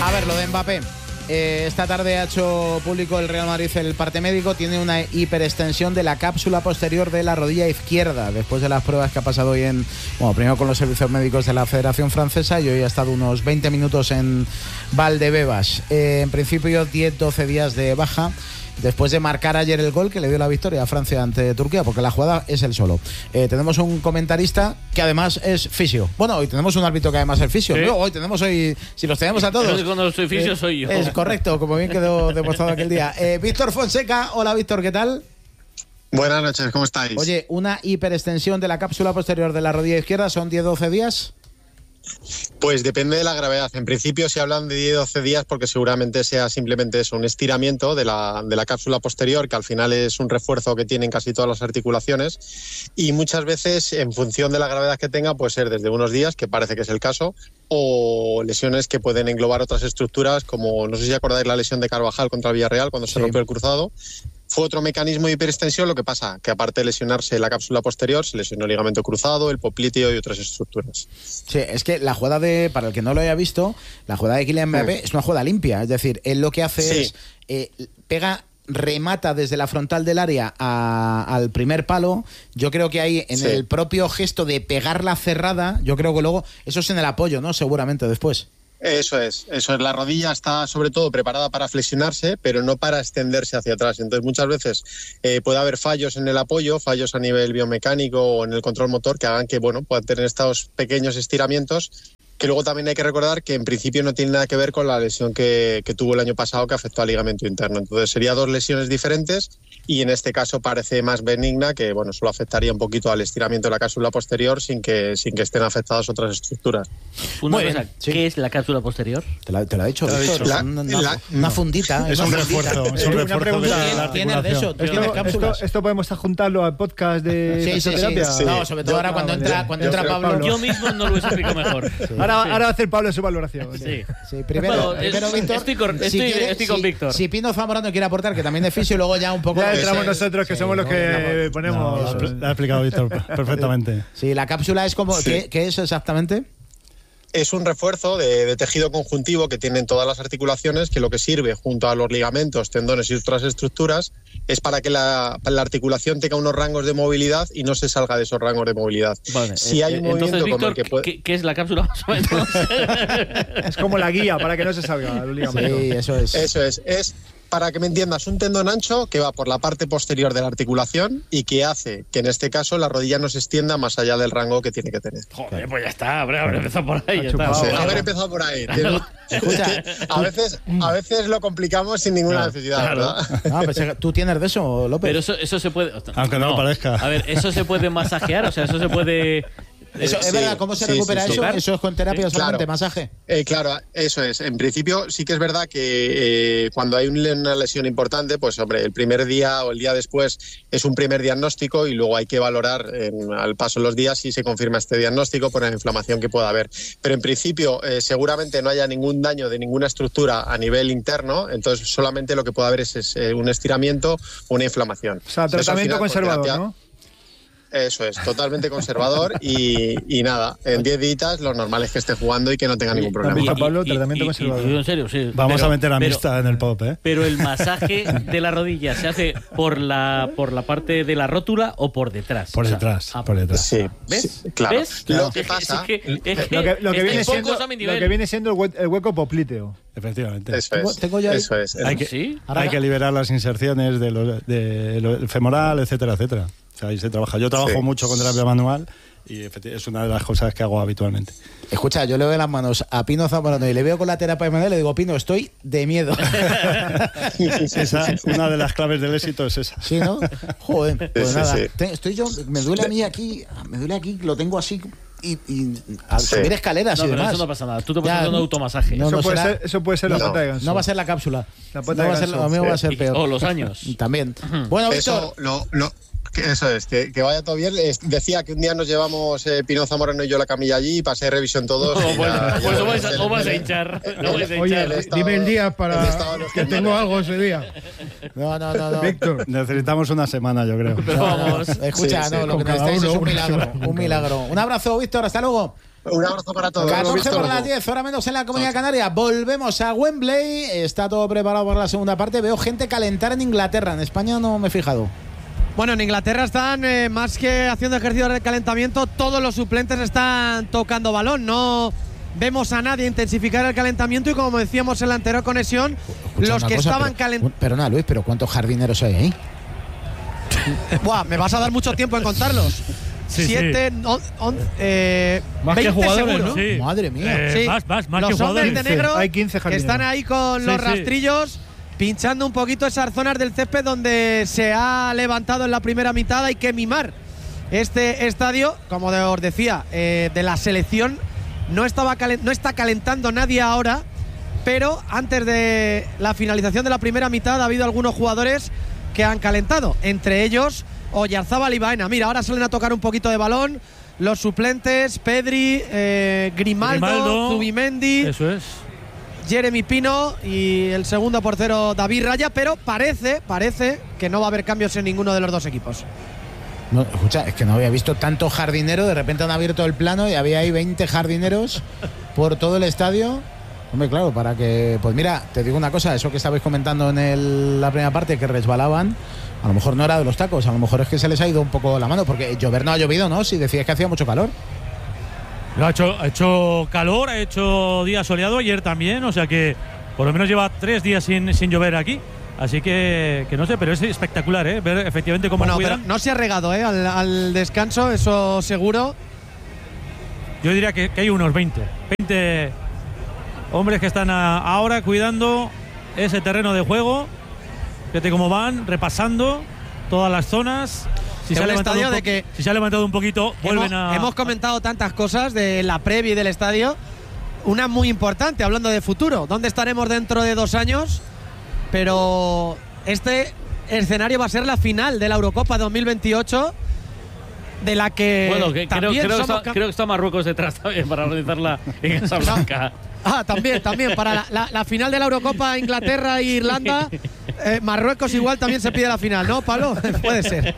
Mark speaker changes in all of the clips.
Speaker 1: A ver, lo de Mbappé. Esta tarde ha hecho público el Real Madrid el parte médico. Tiene una hiperextensión de la cápsula posterior de la rodilla izquierda, después de las pruebas que ha pasado hoy primero con los servicios médicos de la Federación Francesa, y hoy ha estado unos 20 minutos en Valdebebas. En principio 10-12 días de baja, después de marcar ayer el gol que le dio la victoria a Francia ante Turquía, porque la jugada es él solo. Tenemos un comentarista que además es fisio. Bueno, hoy tenemos un árbitro que además es fisio.
Speaker 2: ¿Sí?
Speaker 1: No, hoy tenemos si los tenemos a todos.
Speaker 2: Cuando soy fisio soy yo.
Speaker 1: Es correcto, como bien quedó demostrado aquel día. Víctor Fonseca, hola Víctor, ¿qué tal?
Speaker 3: Buenas noches, ¿cómo estáis?
Speaker 1: Oye, una hiperextensión de la cápsula posterior de la rodilla izquierda, ¿son 10-12 días?
Speaker 3: Pues depende de la gravedad. En principio se hablan de 10-12 días porque seguramente sea simplemente eso, un estiramiento de la cápsula posterior, que al final es un refuerzo que tienen casi todas las articulaciones, y muchas veces en función de la gravedad que tenga puede ser desde unos días, que parece que es el caso, o lesiones que pueden englobar otras estructuras, como no sé si acordáis la lesión de Carvajal contra el Villarreal cuando se rompió el cruzado. Fue otro mecanismo de hiperextensión, lo que pasa que aparte de lesionarse la cápsula posterior, se lesionó el ligamento cruzado, el popliteo y otras estructuras.
Speaker 1: Sí, es que la jugada para el que no lo haya visto, la jugada de Kylian Mbappé es una jugada limpia, es decir, él lo que hace es remata desde la frontal del área al primer palo. Yo creo que ahí en el propio gesto de pegar la cerrada, yo creo que luego eso es en el apoyo, ¿no? Seguramente después.
Speaker 3: Eso es. La rodilla está sobre todo preparada para flexionarse, pero no para extenderse hacia atrás. Entonces muchas veces puede haber fallos en el apoyo, fallos a nivel biomecánico o en el control motor que hagan que puedan tener estos pequeños estiramientos, que luego también hay que recordar que en principio no tiene nada que ver con la lesión que tuvo el año pasado, que afectó al ligamento interno. Entonces sería dos lesiones diferentes, y en este caso parece más benigna, que solo afectaría un poquito al estiramiento de la cápsula posterior sin que estén afectadas otras estructuras.
Speaker 2: ¿Qué es la cápsula posterior?
Speaker 1: Te lo ha dicho Víctor. Una fundita.
Speaker 4: Es un refuerzo. Es un refuerzo de la
Speaker 1: ¿Tienes de eso?
Speaker 5: ¿Esto podemos juntarlo al podcast de fisioterapia?
Speaker 1: Sí. No, sobre todo ahora cuando entra Pablo.
Speaker 2: Yo mismo no lo explico mejor.
Speaker 5: Sí. Ahora va a hacer Pablo su valoración.
Speaker 2: Sí.
Speaker 1: Primero Víctor.
Speaker 2: Estoy con Víctor.
Speaker 1: Si Pino Zamorano quiere aportar, que también es fisio, y luego ya un poco.
Speaker 5: Ya entramos nosotros, que somos los que ponemos.
Speaker 4: Lo ha explicado Víctor perfectamente.
Speaker 1: Sí, la cápsula es como. ¿Qué es exactamente?
Speaker 3: Es un refuerzo de tejido conjuntivo que tienen todas las articulaciones, que lo que sirve junto a los ligamentos, tendones y otras estructuras es para que la articulación tenga unos rangos de movilidad y no se salga de esos rangos de movilidad.
Speaker 2: Vale,
Speaker 3: si hay un movimiento
Speaker 2: entonces, Víctor,
Speaker 3: como el que puede...
Speaker 2: ¿qué es la cápsula más o menos?
Speaker 5: Es como la guía para que no se salga el ligamento.
Speaker 1: Sí, eso es.
Speaker 3: Eso es para que me entiendas, un tendón ancho que va por la parte posterior de la articulación y que hace que en este caso la rodilla no se extienda más allá del rango que tiene que tener.
Speaker 2: Pues ya está, haber empezado por ahí.
Speaker 3: Haber empezado por ahí.
Speaker 1: Escucha,
Speaker 3: a veces lo complicamos sin ninguna necesidad, ¿verdad?
Speaker 1: Pues, ¿tú tienes de eso, López?
Speaker 2: Pero eso se puede...
Speaker 4: Aunque no lo parezca.
Speaker 2: A ver, ¿eso se puede masajear? O sea, ¿eso se puede...?
Speaker 1: Eso, es verdad, ¿cómo se recupera eso? ¿Eso es con terapia solamente, masaje?
Speaker 3: Claro, eso es. En principio sí que es verdad que cuando hay una lesión importante, pues hombre, el primer día o el día después es un primer diagnóstico y luego hay que valorar al paso de los días si se confirma este diagnóstico por la inflamación que pueda haber. Pero en principio seguramente no haya ningún daño de ninguna estructura a nivel interno, entonces solamente lo que puede haber es un estiramiento o una inflamación.
Speaker 5: O sea, tratamiento conservador, ¿no?
Speaker 3: Eso es, totalmente conservador y nada, en 10 días lo normal es que esté jugando y que no tenga ningún problema.
Speaker 5: Pablo, tratamiento conservador.
Speaker 2: En serio, sí.
Speaker 4: Vamos a meter amistad en el pop, ¿eh?
Speaker 2: Pero el masaje de la rodilla se hace por la parte de la rótula o por detrás.
Speaker 4: Por detrás, por detrás.
Speaker 3: Sí.
Speaker 2: ¿Ves?
Speaker 3: Sí, claro.
Speaker 2: ¿Ves?
Speaker 3: Lo que pasa...
Speaker 5: Lo que viene siendo el hueco popliteo.
Speaker 4: Efectivamente.
Speaker 3: Eso es.
Speaker 4: Hay que liberar las inserciones del femoral, etcétera, etcétera. O sea, ahí se trabaja. Yo trabajo mucho con terapia manual y es una de las cosas que hago habitualmente.
Speaker 1: Escucha, yo le veo las manos a Pino Zamorano y le veo con la terapia manual y le digo, Pino, estoy de miedo.
Speaker 4: Una de las claves del éxito es esa.
Speaker 1: Sí, ¿no? Joder, pues nada. Me duele a mí aquí, lo tengo así... Y al subir escaleras y demás.
Speaker 2: Pero eso no pasa nada. Tú te puedes hacer un automasaje.
Speaker 5: Eso puede ser la pata de ganso.
Speaker 1: No va a ser la cápsula.
Speaker 5: La pata de ganso.
Speaker 1: A mí va a ser peor.
Speaker 2: O los años.
Speaker 1: También. Bueno, Víctor.
Speaker 3: Eso es, que vaya todo bien. Decía que un día nos llevamos Pino Zamorano y yo la camilla allí y pasé revisión todos.
Speaker 2: O vas a hinchar.
Speaker 5: Oye, dime el día para que tengo algo ese día.
Speaker 1: No.
Speaker 5: Víctor.
Speaker 4: Necesitamos una semana, yo creo.
Speaker 2: Pero vamos.
Speaker 1: Escucha, lo que necesitáis es un milagro. Un abrazo, Víctor, hasta luego.
Speaker 3: Un abrazo para todos.
Speaker 1: 14 para las 10, hora menos en la Comunidad Canaria. Volvemos a Wembley. Está todo preparado para la segunda parte. Veo gente calentar en Inglaterra. En España no me he fijado.
Speaker 6: Bueno, en Inglaterra están más que haciendo ejercicio de calentamiento, todos los suplentes están tocando balón. No vemos a nadie intensificar el calentamiento y, como decíamos en la anterior conexión, los que estaban calentando.
Speaker 1: Perdona, Luis, pero ¿cuántos jardineros hay ahí?
Speaker 6: Buah, me vas a dar mucho tiempo en contarlos. 7, 11,
Speaker 7: más
Speaker 6: 20
Speaker 7: que jugadores,
Speaker 6: seguro.
Speaker 7: ¿no? Sí.
Speaker 1: Madre mía.
Speaker 6: Sí.
Speaker 7: Más
Speaker 6: Los
Speaker 7: que jugadores.
Speaker 6: hombres de negro
Speaker 5: hay 15
Speaker 6: que
Speaker 5: jardineros.
Speaker 6: están ahí con los rastrillos, pinchando un poquito esas zonas del césped donde se ha levantado en la primera mitad. Hay que mimar este estadio, como os decía, de la selección. No está calentando nadie ahora, pero antes de la finalización de la primera mitad ha habido algunos jugadores que han calentado, entre ellos Oyarzábal y Baena. Mira, ahora salen a tocar un poquito de balón los suplentes: Pedri, Grimaldo, Zubimendi,
Speaker 7: eso es,
Speaker 6: Jeremy Pino y el segundo portero David Raya, pero parece que no va a haber cambios en ninguno de los dos equipos.
Speaker 1: No, escucha, es que no había visto tanto jardinero. De repente han abierto el plano y había ahí 20 jardineros por todo el estadio. Hombre, claro, para que… Pues mira, te digo una cosa, eso que estabais comentando en la primera parte, que resbalaban, a lo mejor no era de los tacos, a lo mejor es que se les ha ido un poco la mano, porque llover no ha llovido, ¿no? Si decías que hacía mucho calor.
Speaker 7: No, ha hecho calor, ha hecho día soleado, ayer también, o sea que por lo menos lleva 3 días sin llover aquí. Así que no sé, pero es espectacular, ver efectivamente cómo cuidan.
Speaker 6: Pero no se ha regado al descanso, eso seguro.
Speaker 7: Yo diría que hay unos 20 hombres que están ahora cuidando ese terreno de juego. Fíjate cómo van, repasando todas las zonas. Si se ha levantado un poquito, vuelven a…
Speaker 6: Hemos comentado tantas cosas de la previa y del estadio. Una muy importante, hablando de futuro. ¿Dónde estaremos dentro de 2 años? Pero este escenario va a ser la final de la Eurocopa 2028, de la que…
Speaker 2: Bueno, creo que está Marruecos detrás también para organizarla en Casablanca.
Speaker 6: También, para la final de la Eurocopa, Inglaterra e Irlanda. Marruecos igual también se pide la final, ¿no, Pablo? Puede ser.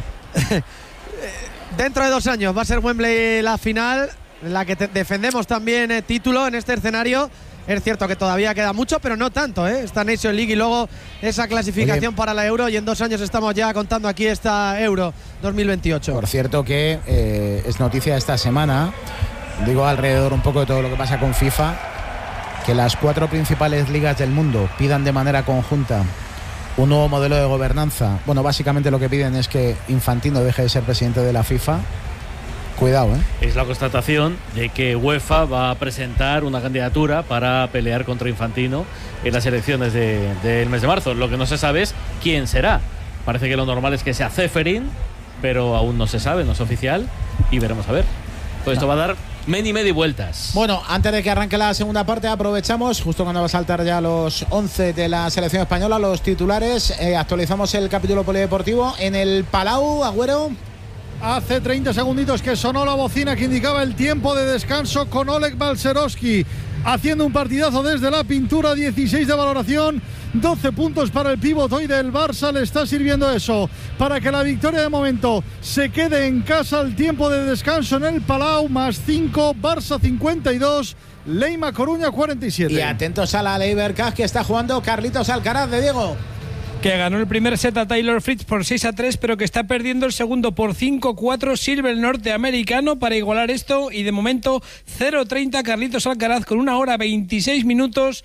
Speaker 6: Dentro de 2 años va a ser Wembley la final, en la que defendemos también título en este escenario. Es cierto que todavía queda mucho, pero no tanto, Esta Nation League y luego esa clasificación para la Euro, y en 2 años estamos ya contando aquí esta Euro 2028.
Speaker 1: Por cierto que es noticia esta semana, digo alrededor un poco de todo lo que pasa con FIFA, que las 4 principales ligas del mundo pidan de manera conjunta un nuevo modelo de gobernanza. Bueno, básicamente lo que piden es que Infantino deje de ser presidente de la FIFA. Cuidado,
Speaker 2: Es la constatación de que UEFA va a presentar una candidatura para pelear contra Infantino en las elecciones del mes de marzo. Lo que no se sabe es quién será. Parece que lo normal es que sea Ceferin, pero aún no se sabe, no es oficial, y veremos a ver. Pues esto va a dar media vueltas.
Speaker 1: Bueno, antes de que arranque la segunda parte, aprovechamos, justo cuando va a saltar ya los 11 de la selección española, los titulares, actualizamos el capítulo polideportivo en el Palau. Agüero.
Speaker 8: Hace 30 segunditos que sonó la bocina que indicaba el tiempo de descanso, con Oleg Balcerowski haciendo un partidazo desde la pintura. 16 de valoración, 12 puntos para el pívot hoy del Barça. Le está sirviendo eso para que la victoria de momento se quede en casa. El tiempo de descanso en el Palau, más 5, Barça 52, Leima Coruña 47.
Speaker 1: Y atentos a la Leibercaz, que está jugando Carlitos Alcaraz de Diego,
Speaker 9: que ganó el primer set a Taylor Fritz por 6-3, pero que está perdiendo el segundo por 5-4. Sirve el norteamericano para igualar esto, y de momento 0-30 Carlitos Alcaraz, con 1 hora 26 minutos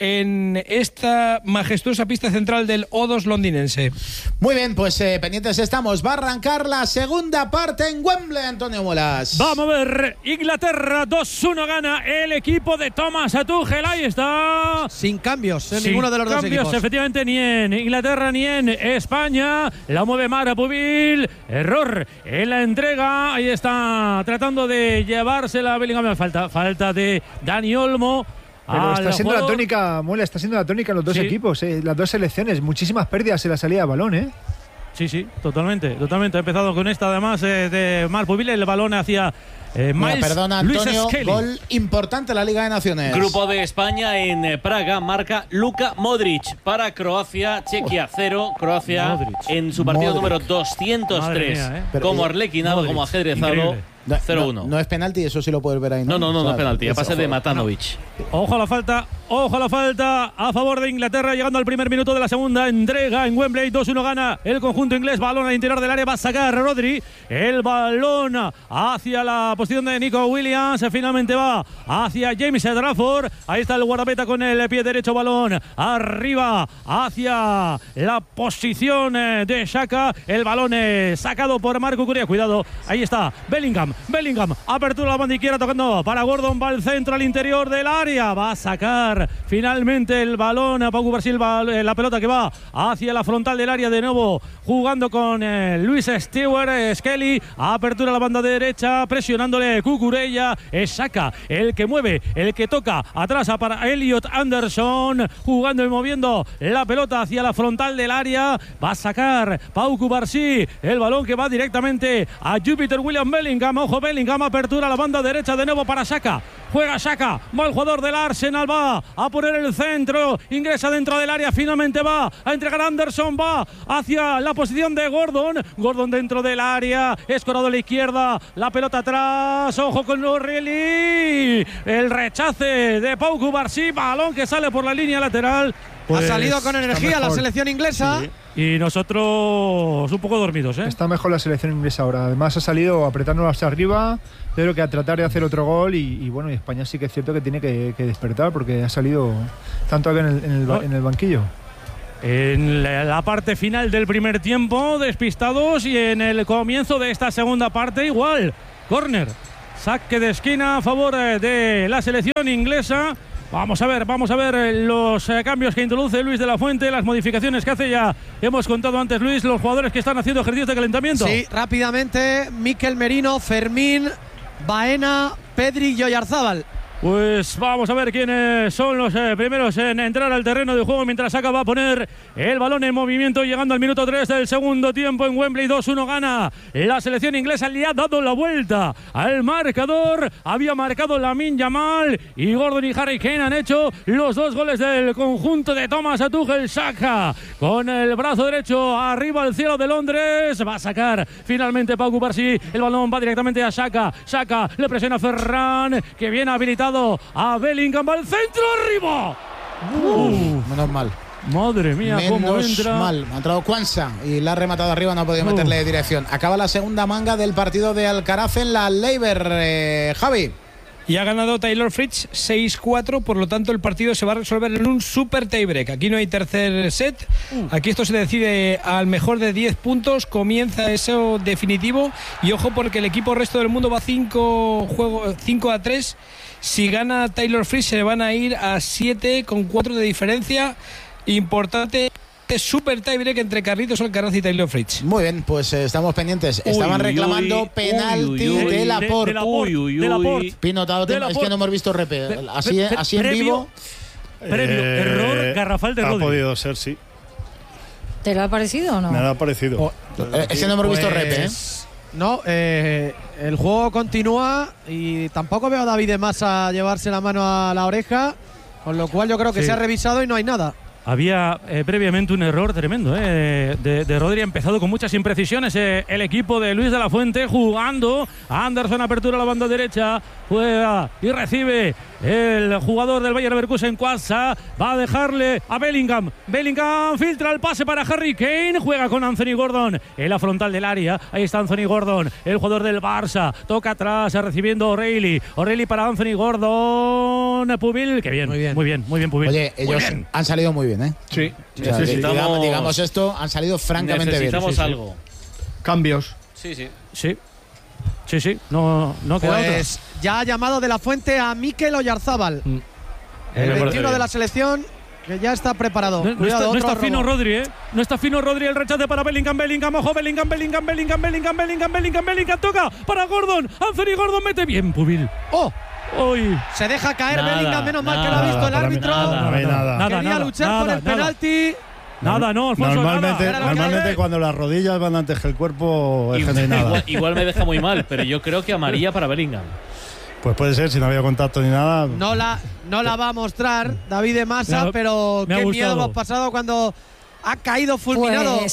Speaker 9: en esta majestuosa pista central del O2 londinense.
Speaker 1: Muy bien, pues pendientes estamos. Va a arrancar la segunda parte en Wembley, Antonio Molas.
Speaker 7: Vamos a ver, Inglaterra 2-1 gana el equipo de Thomas Tuchel. Ahí está.
Speaker 6: Sin cambios en ninguno de los dos equipos.
Speaker 7: Efectivamente, ni en Inglaterra ni en España. La mueve Mara Pubil. Error en la entrega. Ahí está tratando de llevársela a Bellingham. Falta de Dani Olmo.
Speaker 5: Pero está siendo la tónica, Mola, está siendo la tónica en los dos equipos, las dos selecciones. Muchísimas pérdidas en la salida de balón,
Speaker 7: Sí, totalmente. Ha empezado con esta, además, de Marc Pubil. El balón hacia Miles.
Speaker 1: Perdona, Antonio, gol importante en la Liga de Naciones.
Speaker 2: Grupo de España en Praga, marca Luka Modric para Croacia. Chequia 0, Croacia Modric. En su partido número 203. Como arlequinado, como ajedrezado. 0-1.
Speaker 1: No es penalti, eso sí lo puedes ver ahí, ¿no?
Speaker 2: No es penalti, a pase de Matanovic.
Speaker 7: Ojo a la falta a favor de Inglaterra, llegando al primer minuto de la segunda entrega en Wembley. 2-1 gana el conjunto inglés. Balón al interior del área, va a sacar Rodri. El balón hacia la posición de Nico Williams. Finalmente va hacia James Trafford. Ahí está el guardameta con el pie derecho. Balón arriba hacia la posición de Xhaka. El balón sacado por Marco Curia. Cuidado, ahí está Bellingham. Apertura a la banda izquierda tocando para Gordon. Va al centro, al interior del área. Va a sacar finalmente el balón a Pau Cubarsí. La pelota que va hacia la frontal del área de nuevo, jugando con Luis Stewart. Skelly, apertura a la banda derecha, presionándole Cucurella. Es Xhaka el que mueve, el que toca atrás para Elliot Anderson, jugando y moviendo la pelota hacia la frontal del área. Va a sacar Pau Cubarsí el balón que va directamente a Jupiter William Bellingham. Ojo, Bellingham, apertura a la banda derecha de nuevo para Xhaka. Juega Xhaka, va el jugador del Arsenal, va a poner el centro, ingresa dentro del área, finalmente va a entregar a Anderson, va hacia la posición de Gordon dentro del área, escorado a la izquierda, la pelota atrás, ojo con O'Reilly, el rechace de Pau Cubarsí, balón que sale por la línea lateral.
Speaker 6: Pues ha salido con energía la selección inglesa.
Speaker 7: Sí. Y nosotros un poco dormidos, ¿eh?
Speaker 5: Está mejor la selección inglesa ahora. Además ha salido apretándonos hacia arriba, pero que a tratar de hacer otro gol. Y bueno, y España sí que es cierto que tiene que despertar, porque ha salido tanto en el banquillo.
Speaker 7: En la parte final del primer tiempo, despistados, y en el comienzo de esta segunda parte igual. Córner, saque de esquina a favor de la selección inglesa. Vamos a ver los cambios que introduce Luis de la Fuente, las modificaciones que hace. Ya hemos contado antes, Luis, los jugadores que están haciendo ejercicios de calentamiento.
Speaker 6: Sí, rápidamente, Mikel Merino, Fermín, Baena, Pedri y Oyarzábal.
Speaker 7: Pues vamos a ver quiénes son los primeros en entrar al terreno de juego, mientras Xhaka va a poner el balón en movimiento, llegando al minuto 3 del segundo tiempo en Wembley. 2-1 gana la selección inglesa, le ha dado la vuelta al marcador. Había marcado Lamine Yamal y Gordon y Harry Kane han hecho los dos goles del conjunto de Thomas Tuchel. Xhaka con el brazo derecho arriba al cielo de Londres, va a sacar finalmente Pau Cubarsí, el balón va directamente a Xhaka. Xhaka le presiona a Ferran, que viene habilitado a Bellingham, al centro, arriba.
Speaker 1: Menos mal.
Speaker 7: Madre mía, cómo entra.
Speaker 1: Mal. Ha entrado Kwanza y la ha rematado arriba, no ha podido meterle dirección. Acaba la segunda manga del partido de Alcaraz en la Leiber, Javi.
Speaker 9: Y ha ganado Taylor Fritz 6-4, por lo tanto el partido se va a resolver en un super tiebreak. Aquí no hay tercer set, aquí esto se decide al mejor de 10 puntos, comienza eso definitivo. Y ojo, porque el equipo resto del mundo va 5-3. Si gana Taylor Fritz se van a ir a 7 con 4 de diferencia. Importante super tiebreak entre Carlitos Alcaraz y Taylor Fritz.
Speaker 1: Muy bien, pues estamos pendientes. Estaban reclamando penalti de Laporte. Pino, es que no hemos visto repe. Así en vivo.
Speaker 7: Previo error garrafal de Rodri.
Speaker 4: Ha podido ser, sí.
Speaker 10: ¿Te lo ha parecido o no?
Speaker 4: Me lo ha parecido.
Speaker 1: Es que no hemos visto repe, ¿eh?
Speaker 6: No, el juego continúa y tampoco veo a David de Massa llevarse la mano a la oreja, con lo cual yo creo que se ha revisado y no hay nada.
Speaker 7: Había previamente un error tremendo de Rodri. Ha empezado con muchas imprecisiones el equipo de Luis de la Fuente, jugando. Anderson, apertura a la banda derecha, juega y recibe el jugador del Bayer Leverkusen, Kwanza. Va a dejarle a Bellingham. Bellingham filtra el pase para Harry Kane, juega con Anthony Gordon en la frontal del área. Ahí está Anthony Gordon, el jugador del Barça, toca atrás, recibiendo O'Reilly para Anthony Gordon. Pubil, que bien, muy bien Pubil.
Speaker 1: Oye, ellos han salido muy bien, ¿eh?
Speaker 4: Sí.
Speaker 1: O sea, digamos esto, han salido francamente bien.
Speaker 2: Necesitamos algo.
Speaker 8: Cambios.
Speaker 7: Sí. No queda otra.
Speaker 6: Pues ya ha llamado de la Fuente a Mikel Oyarzábal, el 21 de la selección, que ya está preparado.
Speaker 7: No está fino Rodri, ¿eh? No está fino Rodri, el rechace para Bellingham, ojo, Bellingham, toca para Gordon, Anthony Gordon mete bien, Pubil. Hoy
Speaker 6: se deja caer Bellingham, menos mal que lo ha visto el árbitro. Quería luchar por el penalti.
Speaker 7: Alfonso.
Speaker 4: Normalmente cuando las rodillas van antes que el cuerpo es que no hay nada.
Speaker 2: Igual me deja muy mal, pero yo creo que amarilla para Bellingham.
Speaker 4: Pues puede ser, si no había contacto ni nada.
Speaker 6: No la va a mostrar David de Massa, pero qué miedo hemos pasado cuando ha caído fulminado.
Speaker 10: Pues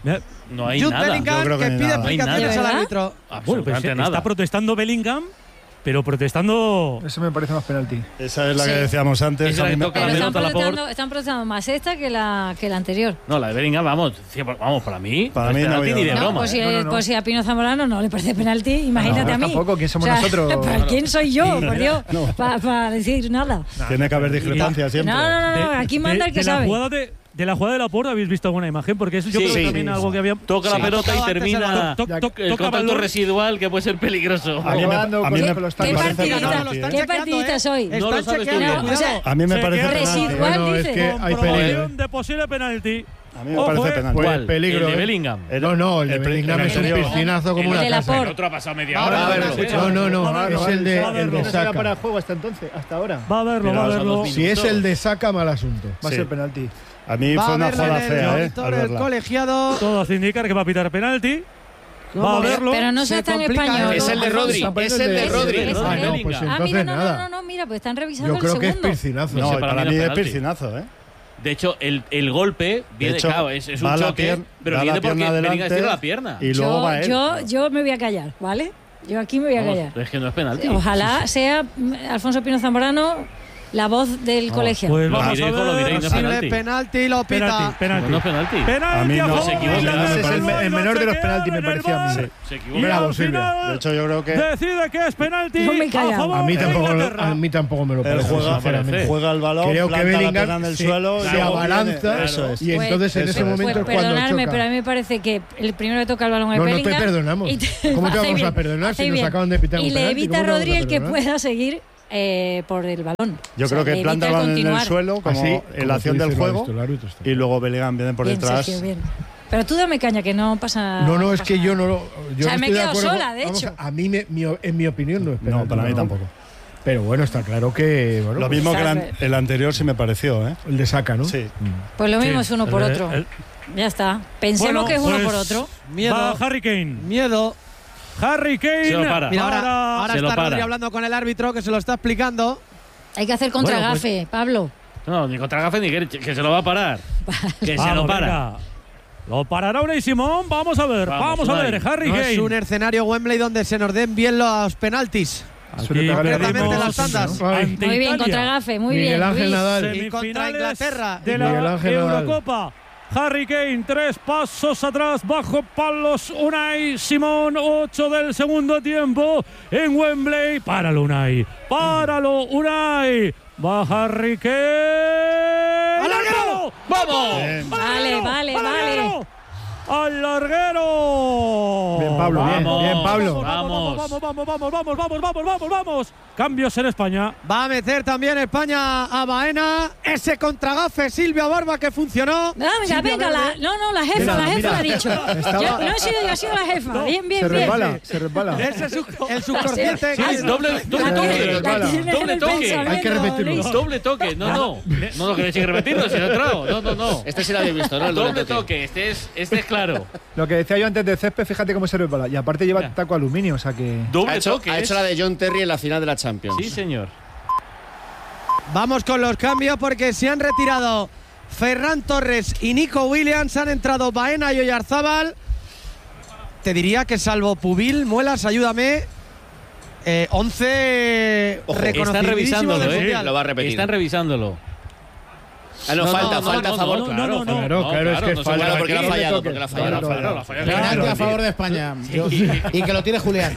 Speaker 2: No hay
Speaker 6: Jude
Speaker 2: nada.
Speaker 6: Bellingham,
Speaker 4: Yo creo que
Speaker 6: que
Speaker 4: no hay
Speaker 6: pide
Speaker 4: nada.
Speaker 6: explicaciones al
Speaker 10: ¿Verdad?
Speaker 6: árbitro.
Speaker 7: Bueno, pues
Speaker 2: Absolutamente nada.
Speaker 7: está protestando Bellingham, pero protestando.
Speaker 5: Eso me parece más penalti.
Speaker 4: Esa es la
Speaker 10: Sí.
Speaker 4: que decíamos antes.
Speaker 2: Esa
Speaker 4: A mí
Speaker 2: le
Speaker 4: me-
Speaker 2: toca
Speaker 10: Pero
Speaker 2: la
Speaker 10: están
Speaker 2: pelota a
Speaker 10: protestando, están protestando más esta que la anterior.
Speaker 2: No, la de Bellingham, vamos, para mí.
Speaker 4: Para
Speaker 2: no
Speaker 4: mí
Speaker 2: es
Speaker 4: no
Speaker 2: penalti
Speaker 4: había
Speaker 2: ni de
Speaker 4: nada.
Speaker 2: broma.
Speaker 10: Pues si,
Speaker 5: No.
Speaker 10: pues si a Pino Zamorano no le parece penalti, imagínate a mí.
Speaker 5: Tampoco, ¿quién somos nosotros?
Speaker 10: ¿Para quién soy yo, por Dios?
Speaker 4: No.
Speaker 10: Para decir nada.
Speaker 4: Tiene que haber discrepancia siempre.
Speaker 10: No, aquí manda el que sabe.
Speaker 7: De la jugada de Laporta, ¿habéis visto alguna imagen? Porque eso yo
Speaker 2: Sí,
Speaker 7: creo que
Speaker 2: sí.
Speaker 7: también algo que había.
Speaker 2: Toca la
Speaker 6: Sí.
Speaker 2: pelota y
Speaker 6: Tocaba antes el
Speaker 2: termina
Speaker 6: balón.
Speaker 7: Toc, toc,
Speaker 2: el
Speaker 7: toca
Speaker 2: contacto
Speaker 7: balón.
Speaker 2: residual que puede ser peligroso.
Speaker 4: A mí me-
Speaker 5: Jugando
Speaker 4: a mí
Speaker 5: con-
Speaker 4: me-
Speaker 5: con los
Speaker 4: me
Speaker 10: ¿Qué
Speaker 4: parece
Speaker 10: partidista,
Speaker 4: penalti,
Speaker 6: lo
Speaker 4: ¿eh?
Speaker 6: están
Speaker 10: ¿qué
Speaker 6: chequeando,
Speaker 10: partidista soy?
Speaker 2: No lo
Speaker 6: Están
Speaker 2: sabes tú
Speaker 6: chequeando,
Speaker 2: bien.
Speaker 10: O sea,
Speaker 6: cuidado.
Speaker 4: A mí me
Speaker 7: Se
Speaker 4: parece
Speaker 7: queda
Speaker 4: penalti.
Speaker 10: residual.
Speaker 8: Bueno, es
Speaker 10: dice.
Speaker 8: que hay peligro.
Speaker 7: Comprobación de posible penalti.
Speaker 4: A mí me
Speaker 7: Ojo,
Speaker 4: parece penalti.
Speaker 8: Pues
Speaker 2: ¿Cuál?
Speaker 8: peligro,
Speaker 2: El de
Speaker 8: ¿eh?
Speaker 2: Bellingham.
Speaker 8: No, el de Bellingham es un
Speaker 4: anterior.
Speaker 8: piscinazo como
Speaker 10: El
Speaker 8: una
Speaker 10: de
Speaker 8: casa.
Speaker 10: Laporte.
Speaker 2: Otro ha pasado media
Speaker 6: Va a
Speaker 2: hora.
Speaker 6: verlo.
Speaker 8: No, es el de
Speaker 5: ¿No para
Speaker 8: Saka.
Speaker 5: juego hasta entonces? ¿Hasta ahora?
Speaker 7: Va a verlo, va a
Speaker 2: Mira,
Speaker 7: verlo.
Speaker 2: son 2
Speaker 8: Si es el de Saka, mal asunto.
Speaker 5: Va a
Speaker 4: Sí.
Speaker 5: ser penalti.
Speaker 4: A mí
Speaker 6: Va
Speaker 4: fue
Speaker 6: a
Speaker 4: una
Speaker 6: verlo
Speaker 4: jugada
Speaker 6: en el
Speaker 4: fea,
Speaker 6: monitor
Speaker 4: al
Speaker 6: el
Speaker 4: verla.
Speaker 6: colegiado.
Speaker 7: Todo hace indicar que va a pitar penalti. Va a verlo.
Speaker 10: Pero no
Speaker 6: Se
Speaker 10: sea tan
Speaker 6: complica.
Speaker 10: español.
Speaker 6: Es el de
Speaker 10: Alfonso.
Speaker 6: Rodri,
Speaker 8: es el de Rodri.
Speaker 10: Es el
Speaker 8: Ah,
Speaker 10: de-
Speaker 8: no, pues
Speaker 10: Ah,
Speaker 8: entonces
Speaker 10: mira,
Speaker 8: nada.
Speaker 10: no, mira, pues están revisando
Speaker 8: Yo creo
Speaker 10: el
Speaker 8: que es
Speaker 10: segundo.
Speaker 8: piscinazo.
Speaker 4: No,
Speaker 2: Ese
Speaker 4: para
Speaker 2: para
Speaker 4: mí
Speaker 2: mí no
Speaker 4: es
Speaker 2: es penalti.
Speaker 4: piscinazo, ¿eh?
Speaker 2: De hecho, el golpe viene,
Speaker 4: hecho,
Speaker 2: claro, es un
Speaker 4: va la
Speaker 2: choque, pero
Speaker 4: da la
Speaker 2: viene porque
Speaker 4: pierna
Speaker 2: Bellingham
Speaker 4: adelante
Speaker 2: estira la pierna.
Speaker 4: y luego va él.
Speaker 10: Yo me voy a callar, ¿vale? Yo aquí me voy a
Speaker 2: Vamos,
Speaker 10: callar.
Speaker 2: es que no es penalti.
Speaker 10: Ojalá sea Alfonso Pino Zamorano la voz del colegio.
Speaker 7: Pues
Speaker 2: Lo
Speaker 7: vamos
Speaker 2: miré,
Speaker 7: a
Speaker 2: lo miré y
Speaker 7: ver.
Speaker 2: no es
Speaker 6: Posible
Speaker 2: penalti.
Speaker 6: penalti, lo pita.
Speaker 7: Penalti, penalti.
Speaker 2: No es penalti.
Speaker 7: Penalti
Speaker 4: A mí no.
Speaker 7: favor
Speaker 2: Se equivoca,
Speaker 7: del
Speaker 2: ese es
Speaker 7: Barcelona,
Speaker 8: el menor de los
Speaker 7: se
Speaker 8: penaltis,
Speaker 7: queda
Speaker 8: me
Speaker 7: en el
Speaker 8: parecía a mí.
Speaker 7: VAR.
Speaker 2: Se
Speaker 7: Y
Speaker 2: equivoca.
Speaker 8: Bravo,
Speaker 7: al
Speaker 8: Silvia.
Speaker 7: final
Speaker 4: De hecho, yo creo que
Speaker 7: decide que es penalti
Speaker 10: Yo me he
Speaker 7: a
Speaker 10: callado.
Speaker 7: favor
Speaker 8: A mí
Speaker 7: de
Speaker 8: tampoco,
Speaker 7: Inglaterra.
Speaker 8: me lo
Speaker 4: él
Speaker 8: parece,
Speaker 4: juega,
Speaker 8: sinceramente.
Speaker 4: juega el balón,
Speaker 8: Creo que
Speaker 4: planta la pierna
Speaker 8: Bellingham
Speaker 4: en el
Speaker 8: se,
Speaker 4: suelo,
Speaker 8: se
Speaker 4: y luego
Speaker 8: abalanza
Speaker 4: viene- eso es.
Speaker 8: y entonces en
Speaker 4: Eso
Speaker 8: ese
Speaker 4: es.
Speaker 8: momento es
Speaker 10: Pues
Speaker 8: cuando
Speaker 10: perdonadme,
Speaker 8: choca.
Speaker 10: pero a mí me parece que el primero que toca el balón es
Speaker 8: No, no te
Speaker 10: Bellingham.
Speaker 8: perdonamos.
Speaker 10: y
Speaker 8: ¿Cómo te
Speaker 10: hacéis
Speaker 8: vamos a
Speaker 10: bien,
Speaker 8: perdonar si
Speaker 10: hacéis
Speaker 8: nos
Speaker 10: bien.
Speaker 8: acaban de pitar un
Speaker 10: Y le
Speaker 8: penalti?
Speaker 10: evita a
Speaker 8: ¿Cómo te vamos a
Speaker 10: Rodri el que
Speaker 8: perdonar?
Speaker 10: pueda seguir por el balón.
Speaker 4: Yo
Speaker 10: O sea,
Speaker 4: creo que
Speaker 10: le
Speaker 4: planta
Speaker 10: evita
Speaker 4: el balón en el
Speaker 10: continuar.
Speaker 4: suelo como
Speaker 8: Así,
Speaker 4: en
Speaker 8: como
Speaker 4: la acción
Speaker 8: tú
Speaker 4: del
Speaker 8: dices, lo ha
Speaker 4: juego
Speaker 8: visto el árbitro, está
Speaker 4: y luego Bellingham viene por
Speaker 10: Bien,
Speaker 4: detrás.
Speaker 10: Sergio, bien. Pero tú dame caña, que no pasa.
Speaker 8: No, es
Speaker 10: pasa
Speaker 8: que yo
Speaker 10: nada.
Speaker 8: no lo. Yo
Speaker 10: O sea,
Speaker 8: no
Speaker 10: me he
Speaker 8: estoy de
Speaker 10: quedado
Speaker 8: acuerdo
Speaker 10: sola,
Speaker 8: con-
Speaker 10: de
Speaker 8: vamos
Speaker 10: hecho.
Speaker 8: a mí, en mi opinión, no es penalti.
Speaker 4: No, para mí tampoco.
Speaker 8: Pero bueno, está claro que. Bueno,
Speaker 4: Lo mismo que
Speaker 10: Sabe.
Speaker 4: el anterior sí me pareció, ¿eh?
Speaker 8: el de Saka, ¿no?
Speaker 4: Sí.
Speaker 10: Pues lo mismo
Speaker 7: Sí,
Speaker 10: es uno por
Speaker 7: el-
Speaker 10: otro.
Speaker 7: el-
Speaker 10: Ya está. Pensemos
Speaker 7: Bueno,
Speaker 10: que es uno
Speaker 7: pues,
Speaker 10: por otro.
Speaker 6: Miedo.
Speaker 7: Va Harry Kane.
Speaker 6: Miedo.
Speaker 7: Harry Kane.
Speaker 2: Se lo para.
Speaker 6: Mira, ahora
Speaker 2: Se lo
Speaker 6: está
Speaker 2: para.
Speaker 6: Rodri hablando con el árbitro que se lo está explicando.
Speaker 10: Hay que hacer
Speaker 7: Bueno,
Speaker 10: contragafe, Pablo.
Speaker 2: No, ni contra Gafe ni que se lo va a parar. Que se
Speaker 7: Vamos,
Speaker 2: lo para.
Speaker 7: venga. Lo parará Unai Simón. Vamos a ver.
Speaker 2: Vamos,
Speaker 7: Vamos a
Speaker 2: Unai.
Speaker 7: ver. Harry
Speaker 6: No
Speaker 7: Kane.
Speaker 6: es un escenario Wembley donde se nos den bien los penaltis.
Speaker 5: Suele pegarle
Speaker 6: concretamente
Speaker 5: ritmo,
Speaker 6: las tandas.
Speaker 5: ¿no? Ay,
Speaker 7: ante
Speaker 10: Muy bien,
Speaker 7: Italia.
Speaker 10: contragafe, muy
Speaker 8: Miguel
Speaker 10: bien.
Speaker 8: Ángel
Speaker 10: Luis.
Speaker 8: Nadal.
Speaker 6: Y contra
Speaker 7: Semifinales
Speaker 6: Inglaterra.
Speaker 7: de
Speaker 8: Miguel
Speaker 7: la
Speaker 8: Ángel Nadal.
Speaker 7: Eurocopa. Harry Kane, 3 pasos atrás, bajo palos Unai Simón, 8 del segundo tiempo en Wembley. Páralo, Unai. Páralo, Unai. Va Harry Kane.
Speaker 6: ¡Al larguero!
Speaker 2: ¡Vamos!
Speaker 4: Bien.
Speaker 10: Vale, vale, vale.
Speaker 7: ¡Al larguero!
Speaker 5: Bien, Pablo, bien,
Speaker 2: Vamos.
Speaker 5: bien, Pablo.
Speaker 7: Vamos. Cambios en España.
Speaker 6: Va a meter también España a Baena. Ese contragafe Silvia Barba que funcionó.
Speaker 10: Venga,
Speaker 6: Silvia
Speaker 10: venga,
Speaker 6: Verde.
Speaker 10: la jefa,
Speaker 8: Mira,
Speaker 10: la jefa
Speaker 8: mira.
Speaker 10: lo ha dicho.
Speaker 8: Estaba-
Speaker 10: Yo, no he sido yo, ha sido la jefa. Bien, bien,
Speaker 5: Se
Speaker 10: bien.
Speaker 5: resbala, se resbala.
Speaker 6: Ese es el subconsciente.
Speaker 2: Sí, doble
Speaker 10: La
Speaker 2: toque.
Speaker 10: tiene- la tiene en
Speaker 2: Doble
Speaker 10: el
Speaker 2: toque.
Speaker 10: pensamiento,
Speaker 8: Hay que repetirlo.
Speaker 10: Luis.
Speaker 2: Doble toque. No lo queréis que repetirlo, si no he entrado. No.
Speaker 11: Este sí lo habéis visto, ¿no? El
Speaker 2: Doble toque. Este es claro.
Speaker 5: Lo que decía yo antes de césped, fíjate cómo se resbala. Y aparte lleva
Speaker 2: Mira.
Speaker 5: taco aluminio, o sea que.
Speaker 2: Doble
Speaker 11: Ha hecho
Speaker 2: toque.
Speaker 11: la de John Terry en la final de la Champions.
Speaker 2: Sí, señor.
Speaker 6: Vamos con los cambios porque se han retirado Ferran Torres y Nico Williams. Han entrado Baena y Oyarzábal. Te diría que salvo Pubil, Muelas, ayúdame. 11
Speaker 11: Ojo,
Speaker 2: Están
Speaker 6: reconocidísimos
Speaker 2: revisándolo,
Speaker 6: del
Speaker 2: ¿eh?
Speaker 6: Mundial.
Speaker 11: Lo va a repetir.
Speaker 2: Están revisándolo.
Speaker 11: Ah, no, falta a favor.
Speaker 8: Claro, es que
Speaker 2: no se
Speaker 8: falta.
Speaker 11: Claro, porque la ha
Speaker 2: aquí.
Speaker 11: fallado, porque la ha fallado.
Speaker 1: Penalti a favor de España. Y que lo tire Julián.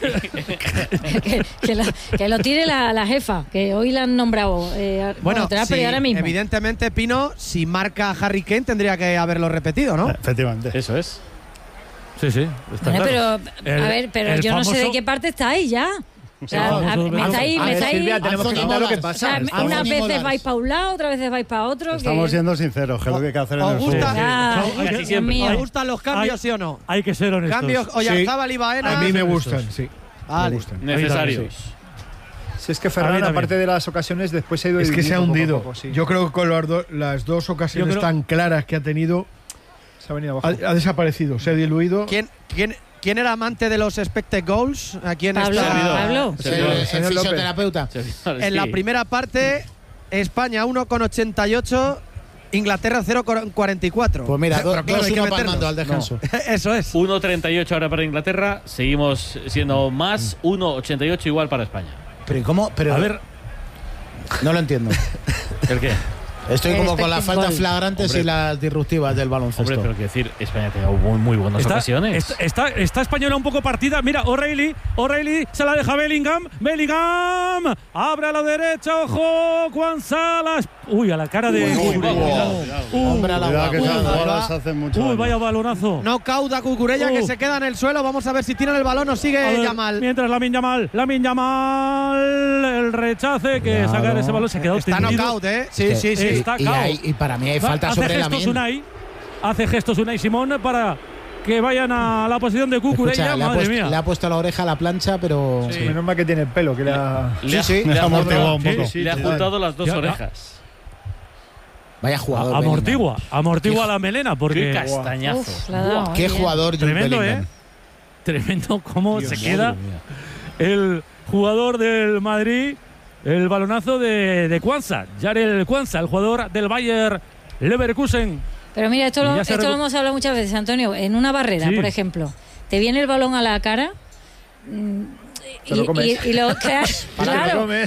Speaker 10: que lo tire la jefa, que hoy la han nombrado.
Speaker 6: Bueno,
Speaker 10: te la ha
Speaker 6: sí,
Speaker 10: pedido ahora mismo.
Speaker 6: evidentemente, Pino, si marca Harry Kane tendría que haberlo repetido, ¿no?
Speaker 4: Efectivamente.
Speaker 2: Eso es.
Speaker 7: Sí, está
Speaker 10: Bueno,
Speaker 7: claro.
Speaker 10: pero, a ver, pero yo no sé de qué parte estáis ya. O sea, me estáis.
Speaker 5: A ver, Silvia, tenemos que contar lo que
Speaker 10: O
Speaker 5: pasa.
Speaker 10: sea,
Speaker 1: Anthony
Speaker 10: unas veces
Speaker 1: Modals.
Speaker 10: vais para un lado, otras veces vais para otro.
Speaker 4: Estamos
Speaker 10: que-
Speaker 4: siendo sinceros, que es lo que hay que hacer en el
Speaker 6: ¿Os gusta?
Speaker 4: fútbol.
Speaker 10: Ya,
Speaker 2: Casi
Speaker 10: Dios
Speaker 2: siempre.
Speaker 10: mío.
Speaker 6: ¿Os gustan los cambios, sí o no?
Speaker 7: Hay que ser honestos.
Speaker 6: Cambios, Oyarzábal y Baena.
Speaker 8: A mí me gustan, sí.
Speaker 6: Vale.
Speaker 8: Me gustan.
Speaker 2: Necesarios.
Speaker 5: Si es que
Speaker 7: A mí
Speaker 5: Ferran,
Speaker 7: también.
Speaker 5: aparte de las ocasiones, después se ha ido
Speaker 8: Es que se ha
Speaker 5: dividiendo
Speaker 8: hundido.
Speaker 5: poco a poco, sí.
Speaker 8: Yo creo que con las dos ocasiones
Speaker 7: Yo creo-
Speaker 8: tan claras que ha tenido,
Speaker 5: Se ha venido abajo.
Speaker 8: ha desaparecido, se ha diluido.
Speaker 6: ¿Quién era amante de los expected goals? Aquí en
Speaker 10: Pablo,
Speaker 6: esta.
Speaker 10: Pablo.
Speaker 1: El
Speaker 5: Señor López.
Speaker 1: fisioterapeuta.
Speaker 6: En la primera parte, España 1,88 Inglaterra 0,44.
Speaker 1: Pues mira,
Speaker 6: Pero claro, hay que
Speaker 1: 2-1
Speaker 6: meterlos.
Speaker 1: palmando al descanso.
Speaker 6: No. Eso es.
Speaker 2: 1.38 ahora para Inglaterra. Seguimos siendo más. 1.88 igual para España.
Speaker 1: Pero ¿y cómo? Pero,
Speaker 2: A ver,
Speaker 1: no lo entiendo.
Speaker 2: ¿el qué?
Speaker 1: Estoy como con las faltas
Speaker 10: gol.
Speaker 1: flagrantes
Speaker 2: Hombre.
Speaker 1: y las disruptivas del baloncesto.
Speaker 2: Hombre, pero quiero decir, España ha tenido muy buenas ocasiones.
Speaker 7: Está Española un poco partida. Mira, O'Reilly se la deja Bellingham. Abre a la derecha, ojo, Juan Salas. Uy, a la cara de.
Speaker 1: Hombre, a la
Speaker 4: Cuidado que esas
Speaker 1: guagua.
Speaker 4: jugadas hacen mucho daño.
Speaker 7: Vaya balonazo.
Speaker 6: No cauda Cucurella que se queda en el suelo. Vamos a ver si tiran el balón o
Speaker 7: A
Speaker 6: sigue
Speaker 7: ver,
Speaker 6: Yamal.
Speaker 7: Mientras Lamine Yamal, el rechace que
Speaker 1: Cuidado.
Speaker 7: sacar ese balón se ha quedado
Speaker 6: Está
Speaker 7: tendido.
Speaker 6: knockout, ¿eh? Sí, sí, sí.
Speaker 7: Está
Speaker 1: Y,
Speaker 7: cao.
Speaker 1: y para mí hay falta
Speaker 7: Hace
Speaker 1: sobre
Speaker 7: gestos
Speaker 1: Lamine.
Speaker 7: Hace gestos Unai Simón para que vayan a la posición de Cucurella.
Speaker 1: Escucha,
Speaker 7: Madre mía.
Speaker 1: le ha puesto la oreja a la plancha, pero.
Speaker 7: Sí.
Speaker 5: Menos mal que tiene el pelo, que era.
Speaker 2: Le ha
Speaker 4: amortiguado un poco.
Speaker 2: le ha juntado las dos
Speaker 7: Ya,
Speaker 2: orejas.
Speaker 1: Vaya jugador.
Speaker 7: Amortigua la melena
Speaker 2: Qué
Speaker 7: porque
Speaker 2: castañazo.
Speaker 10: Uf, la ha dado,
Speaker 1: Qué
Speaker 10: bien.
Speaker 1: jugador, Jude
Speaker 7: tremendo,
Speaker 1: Bellingham.
Speaker 7: tremendo cómo
Speaker 1: Dios,
Speaker 7: se queda
Speaker 1: madre mía.
Speaker 7: el jugador del Madrid, el balonazo de Kwanza, Jarel Kwanza, el jugador del Bayer Leverkusen.
Speaker 10: Pero mira, esto,
Speaker 7: Y
Speaker 10: lo,
Speaker 7: ya se
Speaker 10: esto lo
Speaker 7: recu-
Speaker 10: hemos hablado muchas veces, Antonio. En una barrera,
Speaker 7: Sí.
Speaker 10: por ejemplo, te viene el balón a la cara.
Speaker 5: Te lo comes.
Speaker 10: Y lo
Speaker 5: Te
Speaker 10: claro,
Speaker 5: lo comes.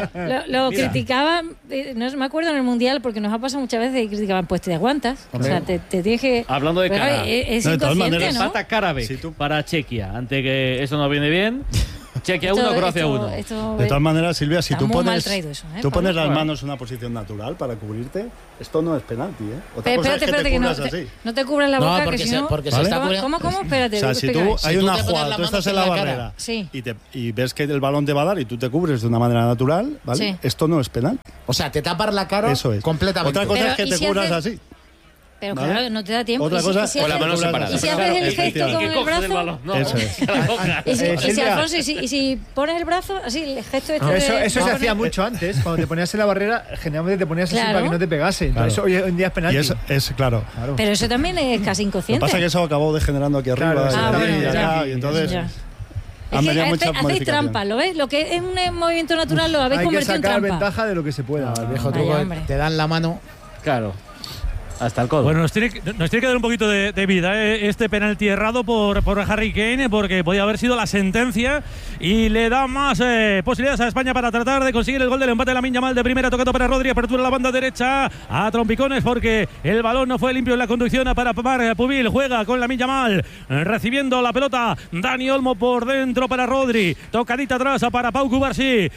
Speaker 10: lo
Speaker 2: Mira.
Speaker 10: criticaban, no me acuerdo en el Mundial, porque nos ha pasado muchas veces y criticaban, pues te aguantas.
Speaker 1: Hombre.
Speaker 10: O sea, te tienes que.
Speaker 2: Hablando de
Speaker 10: Pero,
Speaker 2: cara.
Speaker 10: es
Speaker 4: No, de todas
Speaker 10: inconsciente,
Speaker 4: maneras,
Speaker 10: ¿no?
Speaker 2: Falta Karabek
Speaker 4: Si tú-
Speaker 2: para Chequia. Ante que eso no viene bien. Chequia
Speaker 10: Esto-
Speaker 2: 1, Croacia
Speaker 10: esto-
Speaker 2: 1.
Speaker 10: esto-
Speaker 4: De todas maneras, Silvia, si
Speaker 10: está
Speaker 4: tú
Speaker 10: muy mal
Speaker 4: pones,
Speaker 10: traído eso, ¿eh,
Speaker 4: tú pones
Speaker 10: Pablo?
Speaker 4: las manos en una posición natural para cubrirte, esto no es penalti, ¿eh? Otra
Speaker 10: Pero
Speaker 4: cosa
Speaker 10: espérate,
Speaker 4: es que
Speaker 10: espérate,
Speaker 4: te
Speaker 10: que no
Speaker 4: cubras así.
Speaker 10: no te cubras la
Speaker 1: No,
Speaker 10: boca,
Speaker 1: porque
Speaker 10: que si
Speaker 1: se-
Speaker 10: no.
Speaker 1: porque
Speaker 4: se está
Speaker 10: ¿Cómo,
Speaker 1: cubriendo-
Speaker 10: ¿Cómo? Espérate.
Speaker 4: O sea, si tú
Speaker 10: explícame.
Speaker 4: hay
Speaker 1: tú
Speaker 4: una
Speaker 1: te pones
Speaker 4: jugada,
Speaker 1: las
Speaker 4: tú
Speaker 1: manos
Speaker 4: estás en
Speaker 1: en
Speaker 4: la
Speaker 1: la cara.
Speaker 4: barrera
Speaker 10: Sí.
Speaker 4: y ves que el balón te va a dar y tú te cubres de una manera natural, ¿vale?
Speaker 10: Sí.
Speaker 4: Esto no es penal.
Speaker 1: O sea, te tapas la cara
Speaker 4: Eso es.
Speaker 1: completamente.
Speaker 4: Otra cosa
Speaker 10: Pero,
Speaker 4: es que
Speaker 10: ¿y
Speaker 4: te
Speaker 10: si
Speaker 4: cubras
Speaker 10: haces-
Speaker 4: así.
Speaker 10: Pero
Speaker 4: ¿Vale?
Speaker 10: claro, no te da tiempo.
Speaker 4: Otra
Speaker 10: ¿Y si-
Speaker 4: cosa
Speaker 10: y si
Speaker 11: con las
Speaker 10: haces-
Speaker 11: manos separadas.
Speaker 10: ¿Y si haces el gesto con el
Speaker 2: coges
Speaker 10: brazo?
Speaker 2: No,
Speaker 4: Eso es.
Speaker 2: la cojas.
Speaker 10: Y si,
Speaker 5: Silvia.
Speaker 10: Alfonso, y si pones el brazo, así, el gesto este
Speaker 5: Eso,
Speaker 10: de.
Speaker 5: eso se hacía mucho antes. Cuando te ponías en la barrera, generalmente te ponías así
Speaker 10: Claro.
Speaker 5: para que no te pegase. Entonces,
Speaker 4: Claro.
Speaker 5: hoy en día es penalti.
Speaker 4: Y es claro.
Speaker 5: Claro.
Speaker 10: Pero eso también es casi
Speaker 4: Lo que
Speaker 10: inconsciente.
Speaker 4: pasa es que eso acabó degenerando aquí arriba
Speaker 5: Claro,
Speaker 4: y,
Speaker 10: Ah,
Speaker 4: allí,
Speaker 10: bueno,
Speaker 4: y
Speaker 10: ya.
Speaker 4: allá, y entonces
Speaker 10: Ya.
Speaker 4: han
Speaker 10: Es que
Speaker 4: venido muchas
Speaker 10: hacéis
Speaker 4: modificaciones.
Speaker 10: trampa, ¿lo ves? Lo que es un movimiento natural lo habéis
Speaker 5: Hay que
Speaker 10: convertido en
Speaker 5: sacar
Speaker 10: trampa.
Speaker 5: ventaja de lo que se pueda.
Speaker 1: El viejo
Speaker 10: Vaya,
Speaker 1: truco,
Speaker 10: hombre.
Speaker 1: te dan la mano.
Speaker 2: Claro. Hasta el codo.
Speaker 7: Bueno, nos tiene que dar un poquito de vida este penalti errado por Harry Kane, porque podía haber sido la sentencia y le da más posibilidades a España para tratar de conseguir el gol del empate de Lamine Yamal de primera, tocando para Rodri, apertura a la banda derecha a trompicones porque el balón no fue limpio en la conducción para Pamar Pubil, juega con Lamine Yamal, recibiendo la pelota Dani Olmo por dentro para Rodri, tocadita atrás para Pau Cubarsí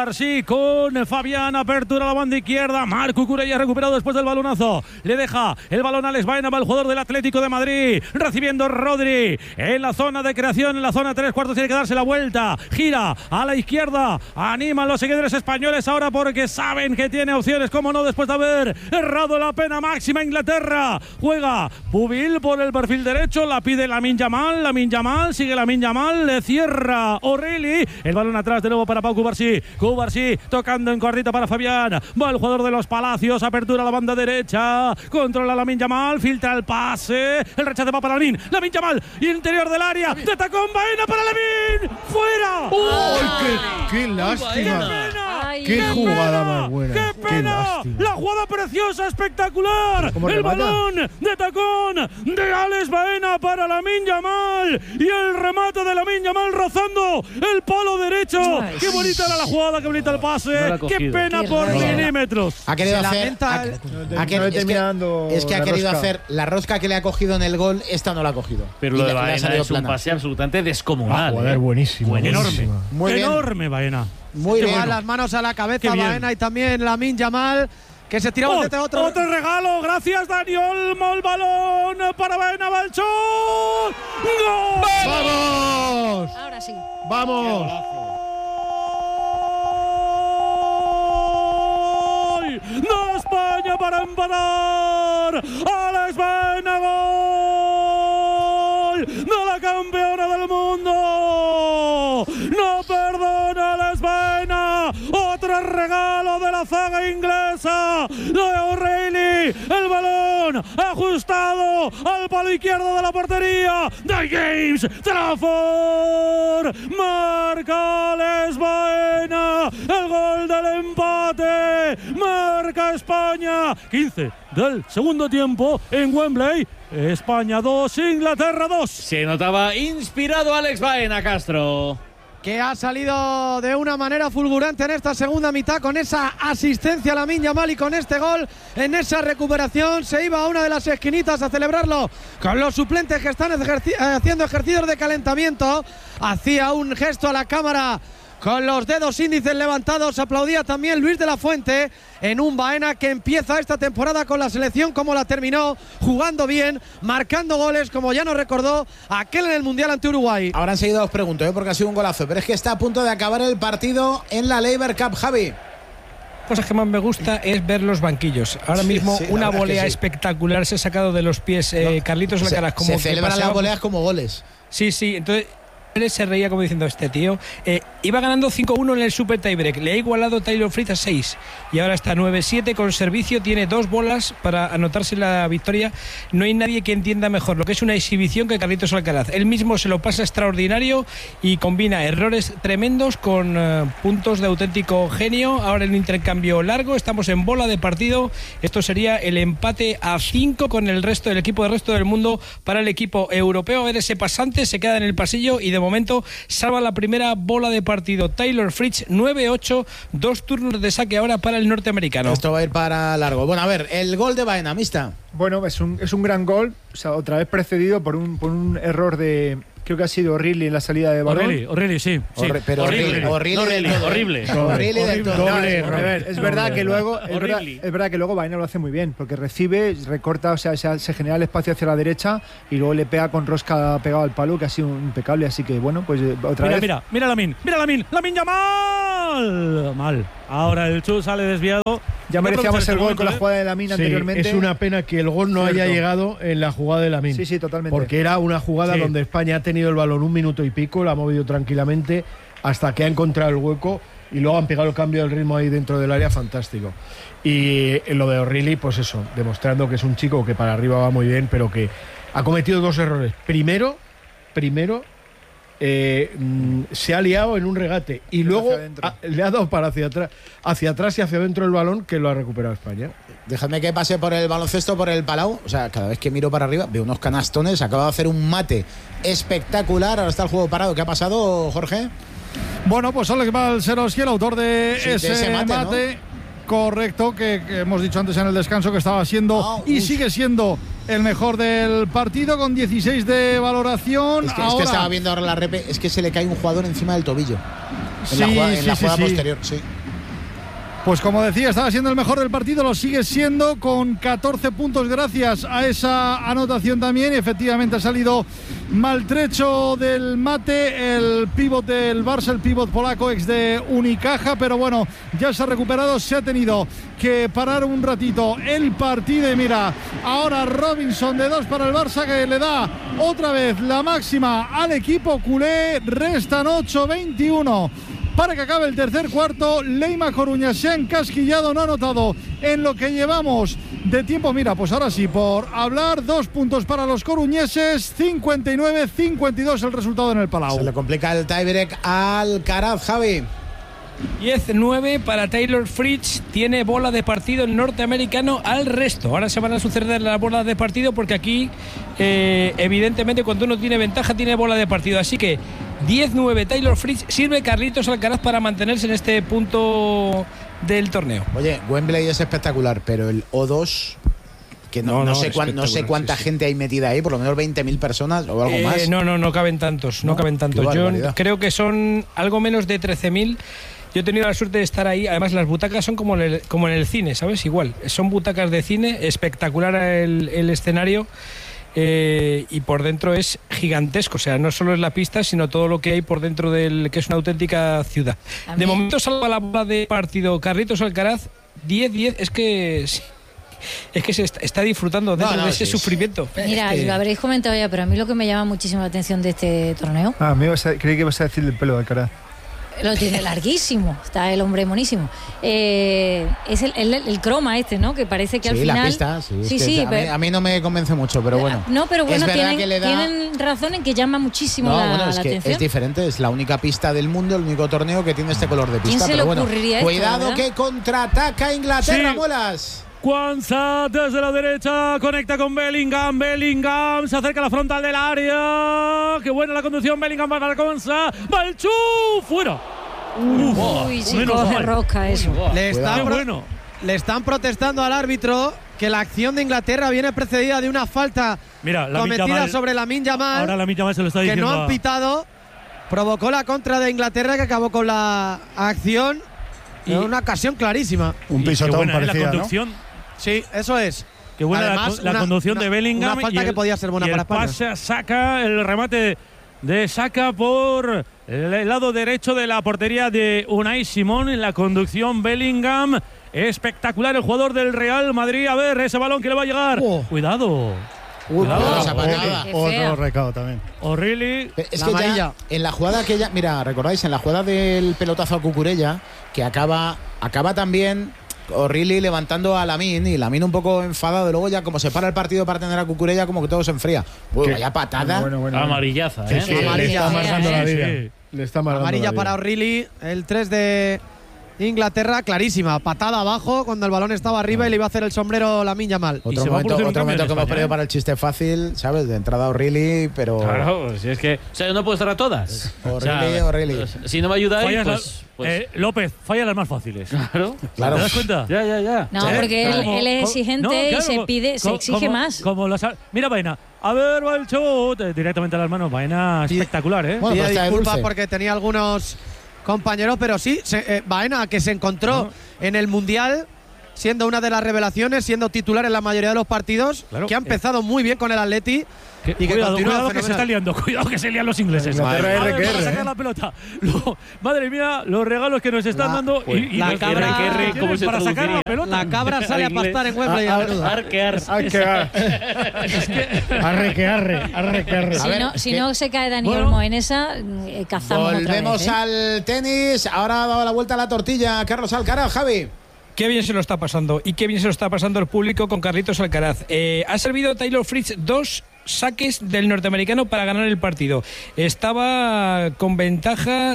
Speaker 7: con Fabián, apertura a la banda izquierda, Marc Cucurella recuperado después del balonazo, le deja el balón a Alex Baena, va el jugador del Atlético de Madrid, recibiendo Rodri en la zona de creación, en la zona 3/4, tiene que darse la vuelta, gira a la izquierda, animan los seguidores españoles ahora porque saben que tiene opciones, como no, después de haber errado la pena máxima Inglaterra, juega Pubil por el perfil derecho, la pide Lamine Yamal, sigue Lamine Yamal, le cierra O'Reilly, el balón atrás de nuevo para Pau Cubarsí, tocando en cortita para Fabián, va el jugador de los Palacios, apertura a la banda derecha, controla Lamine Yamal, filtra el pase, el rechace va para Lamine Yamal, interior del área, de tacón Baena para Lamine, fuera.
Speaker 8: ¡Qué lástima!
Speaker 10: Ay,
Speaker 8: ¡Qué
Speaker 10: ay,
Speaker 8: jugada
Speaker 10: ay.
Speaker 8: más buena!
Speaker 7: ¡Qué pena!
Speaker 8: lástima!
Speaker 7: La jugada preciosa, espectacular.
Speaker 5: ¿Cómo
Speaker 7: El
Speaker 5: remata?
Speaker 7: balón de tacón de Alex Baena para Lamine Yamal y el remate de Lamine Yamal rozando el palo derecho.
Speaker 10: Ay.
Speaker 7: Qué bonita era la jugada, qué bonita el pase.
Speaker 2: No la ha
Speaker 7: Qué
Speaker 2: cogido.
Speaker 7: pena
Speaker 10: Qué
Speaker 7: por
Speaker 10: rabia.
Speaker 7: milímetros.
Speaker 1: Ha querido
Speaker 6: Se
Speaker 1: hacer.
Speaker 6: lamenta el-
Speaker 1: es que ha
Speaker 5: la
Speaker 1: querido
Speaker 5: rosca.
Speaker 1: hacer la rosca que le ha cogido en el gol, esta no la ha cogido.
Speaker 2: Pero
Speaker 1: Y
Speaker 2: lo de
Speaker 1: le ha
Speaker 2: Baena
Speaker 1: salido
Speaker 2: es un
Speaker 1: plana.
Speaker 2: pase absolutamente descomunal.
Speaker 8: Joder, buenísimo.
Speaker 7: Enorme.
Speaker 8: buenísimo.
Speaker 1: Muy bien.
Speaker 7: Enorme, Baena.
Speaker 1: Muy bien.
Speaker 6: Lleva las manos a la cabeza
Speaker 7: Qué bien.
Speaker 6: Baena y también Lamine Yamal, que se tira un
Speaker 7: Otro regalo, gracias Dani Olmo, el balón para Baena, va el shot. ¡Gol!
Speaker 8: ¡Vamos!
Speaker 10: Ahora sí.
Speaker 8: ¡Vamos!
Speaker 7: ¡De España para empatar! ¡Alex Baena, gol! ¡De la campeona del mundo! ¡No perdona Alex Baena! ¡Otro regalo de la zaga inglesa! ¡De O'Reilly! El balón ajustado al palo izquierdo de la portería de James Trafford. Marca Les Baena. El gol del empate. Marca España. 15 del segundo tiempo en Wembley. España 2, Inglaterra 2.
Speaker 2: Se notaba inspirado Alex Baena, Castro,
Speaker 6: que ha salido de una manera fulgurante en esta segunda mitad con esa asistencia a Lamine Yamal y con este gol en esa recuperación. Se iba a una de las esquinitas a celebrarlo con los suplentes que están haciendo ejercicios de calentamiento. Hacía un gesto a la cámara con los dedos índices levantados. Aplaudía también Luis de la Fuente en un Baena que empieza esta temporada con la selección como la terminó, jugando bien, marcando goles como ya nos recordó aquel en el Mundial ante Uruguay.
Speaker 1: Ahora enseguida os pregunto, porque ha sido un golazo, pero es que está a punto de acabar el partido en la Laver Cup, Javi.
Speaker 9: Cosa que más me gusta es ver los banquillos. Ahora mismo una volea espectacular se ha sacado de los pies Carlitos Alcaraz.
Speaker 1: Se celebran las voleas como goles.
Speaker 9: Sí, entonces se reía como diciendo este tío. Iba ganando 5-1 en el Super Tiebreak. Le ha igualado Taylor Fritz a 6. Y ahora está 9-7 con servicio. Tiene 2 bolas para anotarse la victoria. No hay nadie que entienda mejor lo que es una exhibición que Carlitos Alcaraz. Él mismo se lo pasa extraordinario y combina errores tremendos con puntos de auténtico genio. Ahora en un intercambio largo. Estamos en bola de partido. Esto sería el empate a 5 con el resto del equipo del resto del mundo para el equipo europeo. A ver, ese pasante se queda en el pasillo y de momento salva la primera bola de partido Taylor Fritz. 9-8, 2 turnos de saque ahora para el norteamericano.
Speaker 1: Esto va a ir para largo. Bueno, a ver, el gol de Baena, Mista.
Speaker 5: Bueno, es un gran gol, o sea, otra vez precedido por un error de, creo que ha sido O'Reilly en la salida de balón.
Speaker 7: O'Reilly, sí.
Speaker 1: Pero horrible.
Speaker 5: Es verdad que luego Baena lo hace muy bien, porque recibe, recorta, o sea, se genera el espacio hacia la derecha y luego le pega con rosca pegado al palo, que ha sido impecable. Así que bueno, pues otra vez.
Speaker 7: Mira Lamine Yamal. Mal. Ahora el chut sale desviado.
Speaker 5: Ya merecíamos el gol con la jugada de Lamine anteriormente.
Speaker 12: Es una pena que el gol no haya llegado en la jugada de Lamine.
Speaker 5: Sí, totalmente.
Speaker 12: Porque era una jugada donde España ha tenido el balón 1 minuto y pico, la ha movido tranquilamente hasta que ha encontrado el hueco y luego han pegado el cambio del ritmo ahí dentro del área, fantástico. Y lo de O'Reilly, pues eso, demostrando que es un chico que para arriba va muy bien, pero que ha cometido 2 errores. Primero se ha liado en un regate y luego le ha dado para hacia atrás y hacia adentro el balón, que lo ha recuperado España.
Speaker 1: Déjame que pase por el baloncesto, por el Palau. O sea, cada vez que miro para arriba veo unos canastones. Acaba de hacer un mate espectacular. Ahora está el juego parado. ¿Qué ha pasado, Jorge?
Speaker 8: Bueno, pues Alex Balcerowski, el autor de ese mate,
Speaker 1: ¿no?
Speaker 8: Correcto, que hemos dicho antes en el descanso que estaba siendo sigue siendo el mejor del partido, con 16 de valoración.
Speaker 1: Es que estaba viendo ahora la repe, es que se le cae un jugador encima del tobillo. En la jugada posterior, sí.
Speaker 8: Pues como decía, estaba siendo el mejor del partido, lo sigue siendo con 14 puntos gracias a esa anotación también, y efectivamente ha salido maltrecho del mate el pívot del Barça, el pívot polaco ex de Unicaja, pero bueno, ya se ha recuperado, se ha tenido que parar un ratito el partido y mira, ahora Robinson de 2 para el Barça, que le da otra vez la máxima al equipo culé. Restan 8-21 para que acabe el tercer cuarto. Leima Coruña se ha encasquillado, no ha anotado en lo que llevamos de tiempo. Mira, pues ahora sí, por hablar, 2 puntos para los coruñeses, 59-52 el resultado en el Palau.
Speaker 1: Se le complica el tiebreak al Alcaraz, Javi.
Speaker 9: 10-9 para Taylor Fritz. Tiene bola de partido el norteamericano al resto. Ahora se van a suceder las bolas de partido, porque aquí evidentemente cuando uno tiene ventaja tiene bola de partido. Así que 10-9 Taylor Fritz. Sirve Carlitos Alcaraz para mantenerse en este punto del torneo.
Speaker 1: Oye, Wembley es espectacular, pero el O2, que no sé cuánta gente hay metida ahí, por lo menos 20.000 personas o algo más.
Speaker 9: No caben tantos. No caben tantos. Yo creo que son algo menos de 13.000. Yo he tenido la suerte de estar ahí. Además, las butacas son como en el cine, ¿sabes? Igual. Son butacas de cine, espectacular el escenario. Y por dentro es gigantesco, o sea, no solo es la pista, sino todo lo que hay por dentro que es una auténtica ciudad. De momento salva la bola de partido Carlitos Alcaraz, 10-10, es que se está disfrutando dentro de ese sufrimiento.
Speaker 10: Mira, lo habréis comentado ya, pero a mí lo que me llama muchísimo la atención de este torneo.
Speaker 5: Creí que ibas a decir el pelo de Alcaraz.
Speaker 10: Lo tiene larguísimo, está el hombre monísimo. Es el croma ¿no? Que parece que al final...
Speaker 1: la pista,
Speaker 10: sí.
Speaker 1: A mí no me convence mucho, pero bueno.
Speaker 10: No, pero bueno,
Speaker 1: es
Speaker 10: tienen razón en que llama muchísimo la atención.
Speaker 1: Es diferente, es la única pista del mundo, el único torneo que tiene este color de pista.
Speaker 10: ¿Quién se le ocurriría
Speaker 1: cuidado
Speaker 10: esto,
Speaker 1: que contraataca Inglaterra, Muelas.
Speaker 7: Kwanzaa desde la derecha, conecta con Bellingham, se acerca a la frontal del área, qué buena la conducción, Bellingham para Kwanzaa, va el chu, fuera.
Speaker 10: Uy, sí, coge rosca eso.
Speaker 6: Le están protestando al árbitro que la acción de Inglaterra viene precedida de una falta cometida sobre Lamine Yamal.
Speaker 7: Ahora Lamine Yamal se lo está diciendo.
Speaker 6: Que no han pitado, provocó la contra de Inglaterra que acabó con la acción y una ocasión clarísima.
Speaker 4: Un pisotón parecía,
Speaker 7: la conducción.
Speaker 4: ¿no?
Speaker 6: Sí, eso es.
Speaker 7: Qué buena
Speaker 6: además,
Speaker 7: la conducción de Bellingham.
Speaker 6: Una falta que podía ser buena para España.
Speaker 7: Pasa, saca el remate de Saka por el lado derecho de la portería de Unai Simón. En la conducción Bellingham. Espectacular el jugador del Real Madrid. A ver, ese balón que le va a llegar. Cuidado.
Speaker 4: Otro recado también.
Speaker 7: O'Reilly.
Speaker 1: Es que ya, en la jugada mira, recordáis, en la jugada del pelotazo a Cucurella, que acaba también O'Reilly levantando a Lamine, y Lamine un poco enfadado. Luego ya como se para el partido para tener a Cucurella, como que todo se enfría. Vaya patada.
Speaker 2: Amarillaza,
Speaker 12: Le está marcando la vida. Le está marcando
Speaker 6: amarilla para O'Reilly, el 3 de Inglaterra, clarísima. Patada abajo cuando el balón estaba arriba y le iba a hacer el sombrero Lamine Yamal.
Speaker 1: Otro momento que hemos perdido para el chiste fácil, ¿sabes? De entrada O'Reilly, pero...
Speaker 2: Claro, si es que... O sea, no puedo estar a todas.
Speaker 1: O'Reilly.
Speaker 2: Si no me ayudáis,
Speaker 7: López, falla las más fáciles.
Speaker 2: Claro.
Speaker 7: ¿Te das cuenta?
Speaker 2: Ya.
Speaker 10: No, porque él es exigente y se exige más.
Speaker 7: Mira, Baena. A ver, va el chut. Directamente a las manos. Baena espectacular, ¿eh?
Speaker 6: Bueno, pide disculpas porque tenía algunos compañeros, pero sí, Baena, que se encontró en el Mundial, siendo una de las revelaciones, siendo titular en la mayoría de los partidos, que ha empezado muy bien con el Atleti.
Speaker 7: Cuidado que se está liando, cuidado que se lían los ingleses. Para sacar la pelota. Madre mía, los regalos que nos están dando
Speaker 6: la cabra
Speaker 7: para sacar la pelota.
Speaker 6: La cabra sale a pastar en Wembley.
Speaker 12: Arrequear.
Speaker 10: Si no se cae Dani Olmo en esa, cazamos otra vez.
Speaker 1: Volvemos al tenis. Ahora ha dado la vuelta a la tortilla Carlos Alcaraz, Javi.
Speaker 9: Qué bien se lo está pasando y qué bien se lo está pasando el público con Carlitos Alcaraz. Ha servido Taylor Fritz 2 saques del norteamericano para ganar el partido. Estaba con ventaja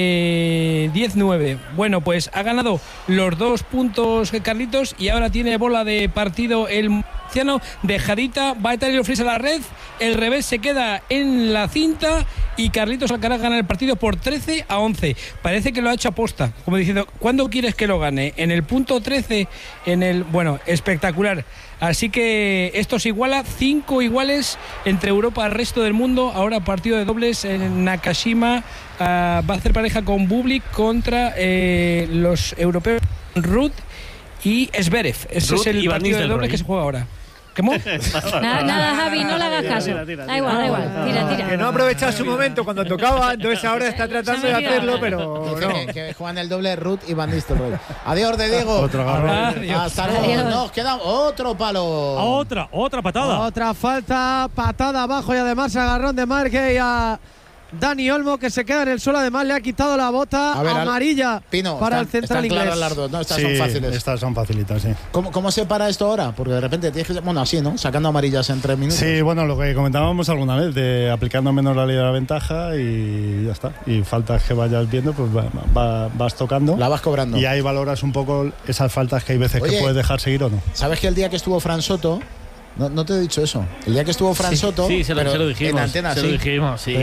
Speaker 9: de 10-9. Bueno, pues ha ganado los 2 puntos Carlitos y ahora tiene bola de partido el murciano. Dejadita, va Taylor Fritz a la red, el revés se queda en la cinta y Carlitos Alcaraz gana el partido por 13-11. Parece que lo ha hecho aposta, como diciendo, ¿cuándo quieres que lo gane? En el punto 13, bueno, espectacular. Así que esto se iguala, 5 iguales entre Europa y el resto del mundo. Ahora partido de dobles en Nakashima. Va a hacer pareja con Bublik contra los europeos Ruud y Zverev. Ese es el partido de dobles que se juega ahora. ¿Cómo?
Speaker 10: Nada, Javi, no le hagas caso. Da igual. Tira.
Speaker 5: Que no ha aprovechado su momento cuando tocaba, entonces ahora está tratando de hacerlo, pero no.
Speaker 1: Que juegan el doble Ruud y Van Nistelrooy. Adiós de Diego.
Speaker 4: Otro garrón.
Speaker 1: Hasta luego. Nos queda otro palo.
Speaker 7: Otra patada.
Speaker 6: Otra falta, patada abajo y además agarrón de Marque a Dani Olmo, que se queda en el suelo. Además le ha quitado la bota amarilla para el central inglés.
Speaker 1: Claras las dos, ¿no? Estas son fáciles.
Speaker 4: Estas son facilitas, sí.
Speaker 1: ¿Cómo se para esto ahora? Porque de repente tienes que... Bueno, así, ¿no? Sacando amarillas en 3 minutos.
Speaker 4: Sí, bueno, lo que comentábamos alguna vez, de aplicando menos la ley de la ventaja y ya está. Y faltas que vayas viendo, pues vas tocando.
Speaker 1: La vas cobrando.
Speaker 4: Y ahí valoras un poco esas faltas que hay veces que puedes dejar seguir o no.
Speaker 1: ¿Sabes que el día que estuvo Fran Soto... No te he dicho eso. El día que estuvo Fran Soto,
Speaker 2: sí, se lo dijimos.
Speaker 1: En antena,
Speaker 2: se lo dijimos, sí.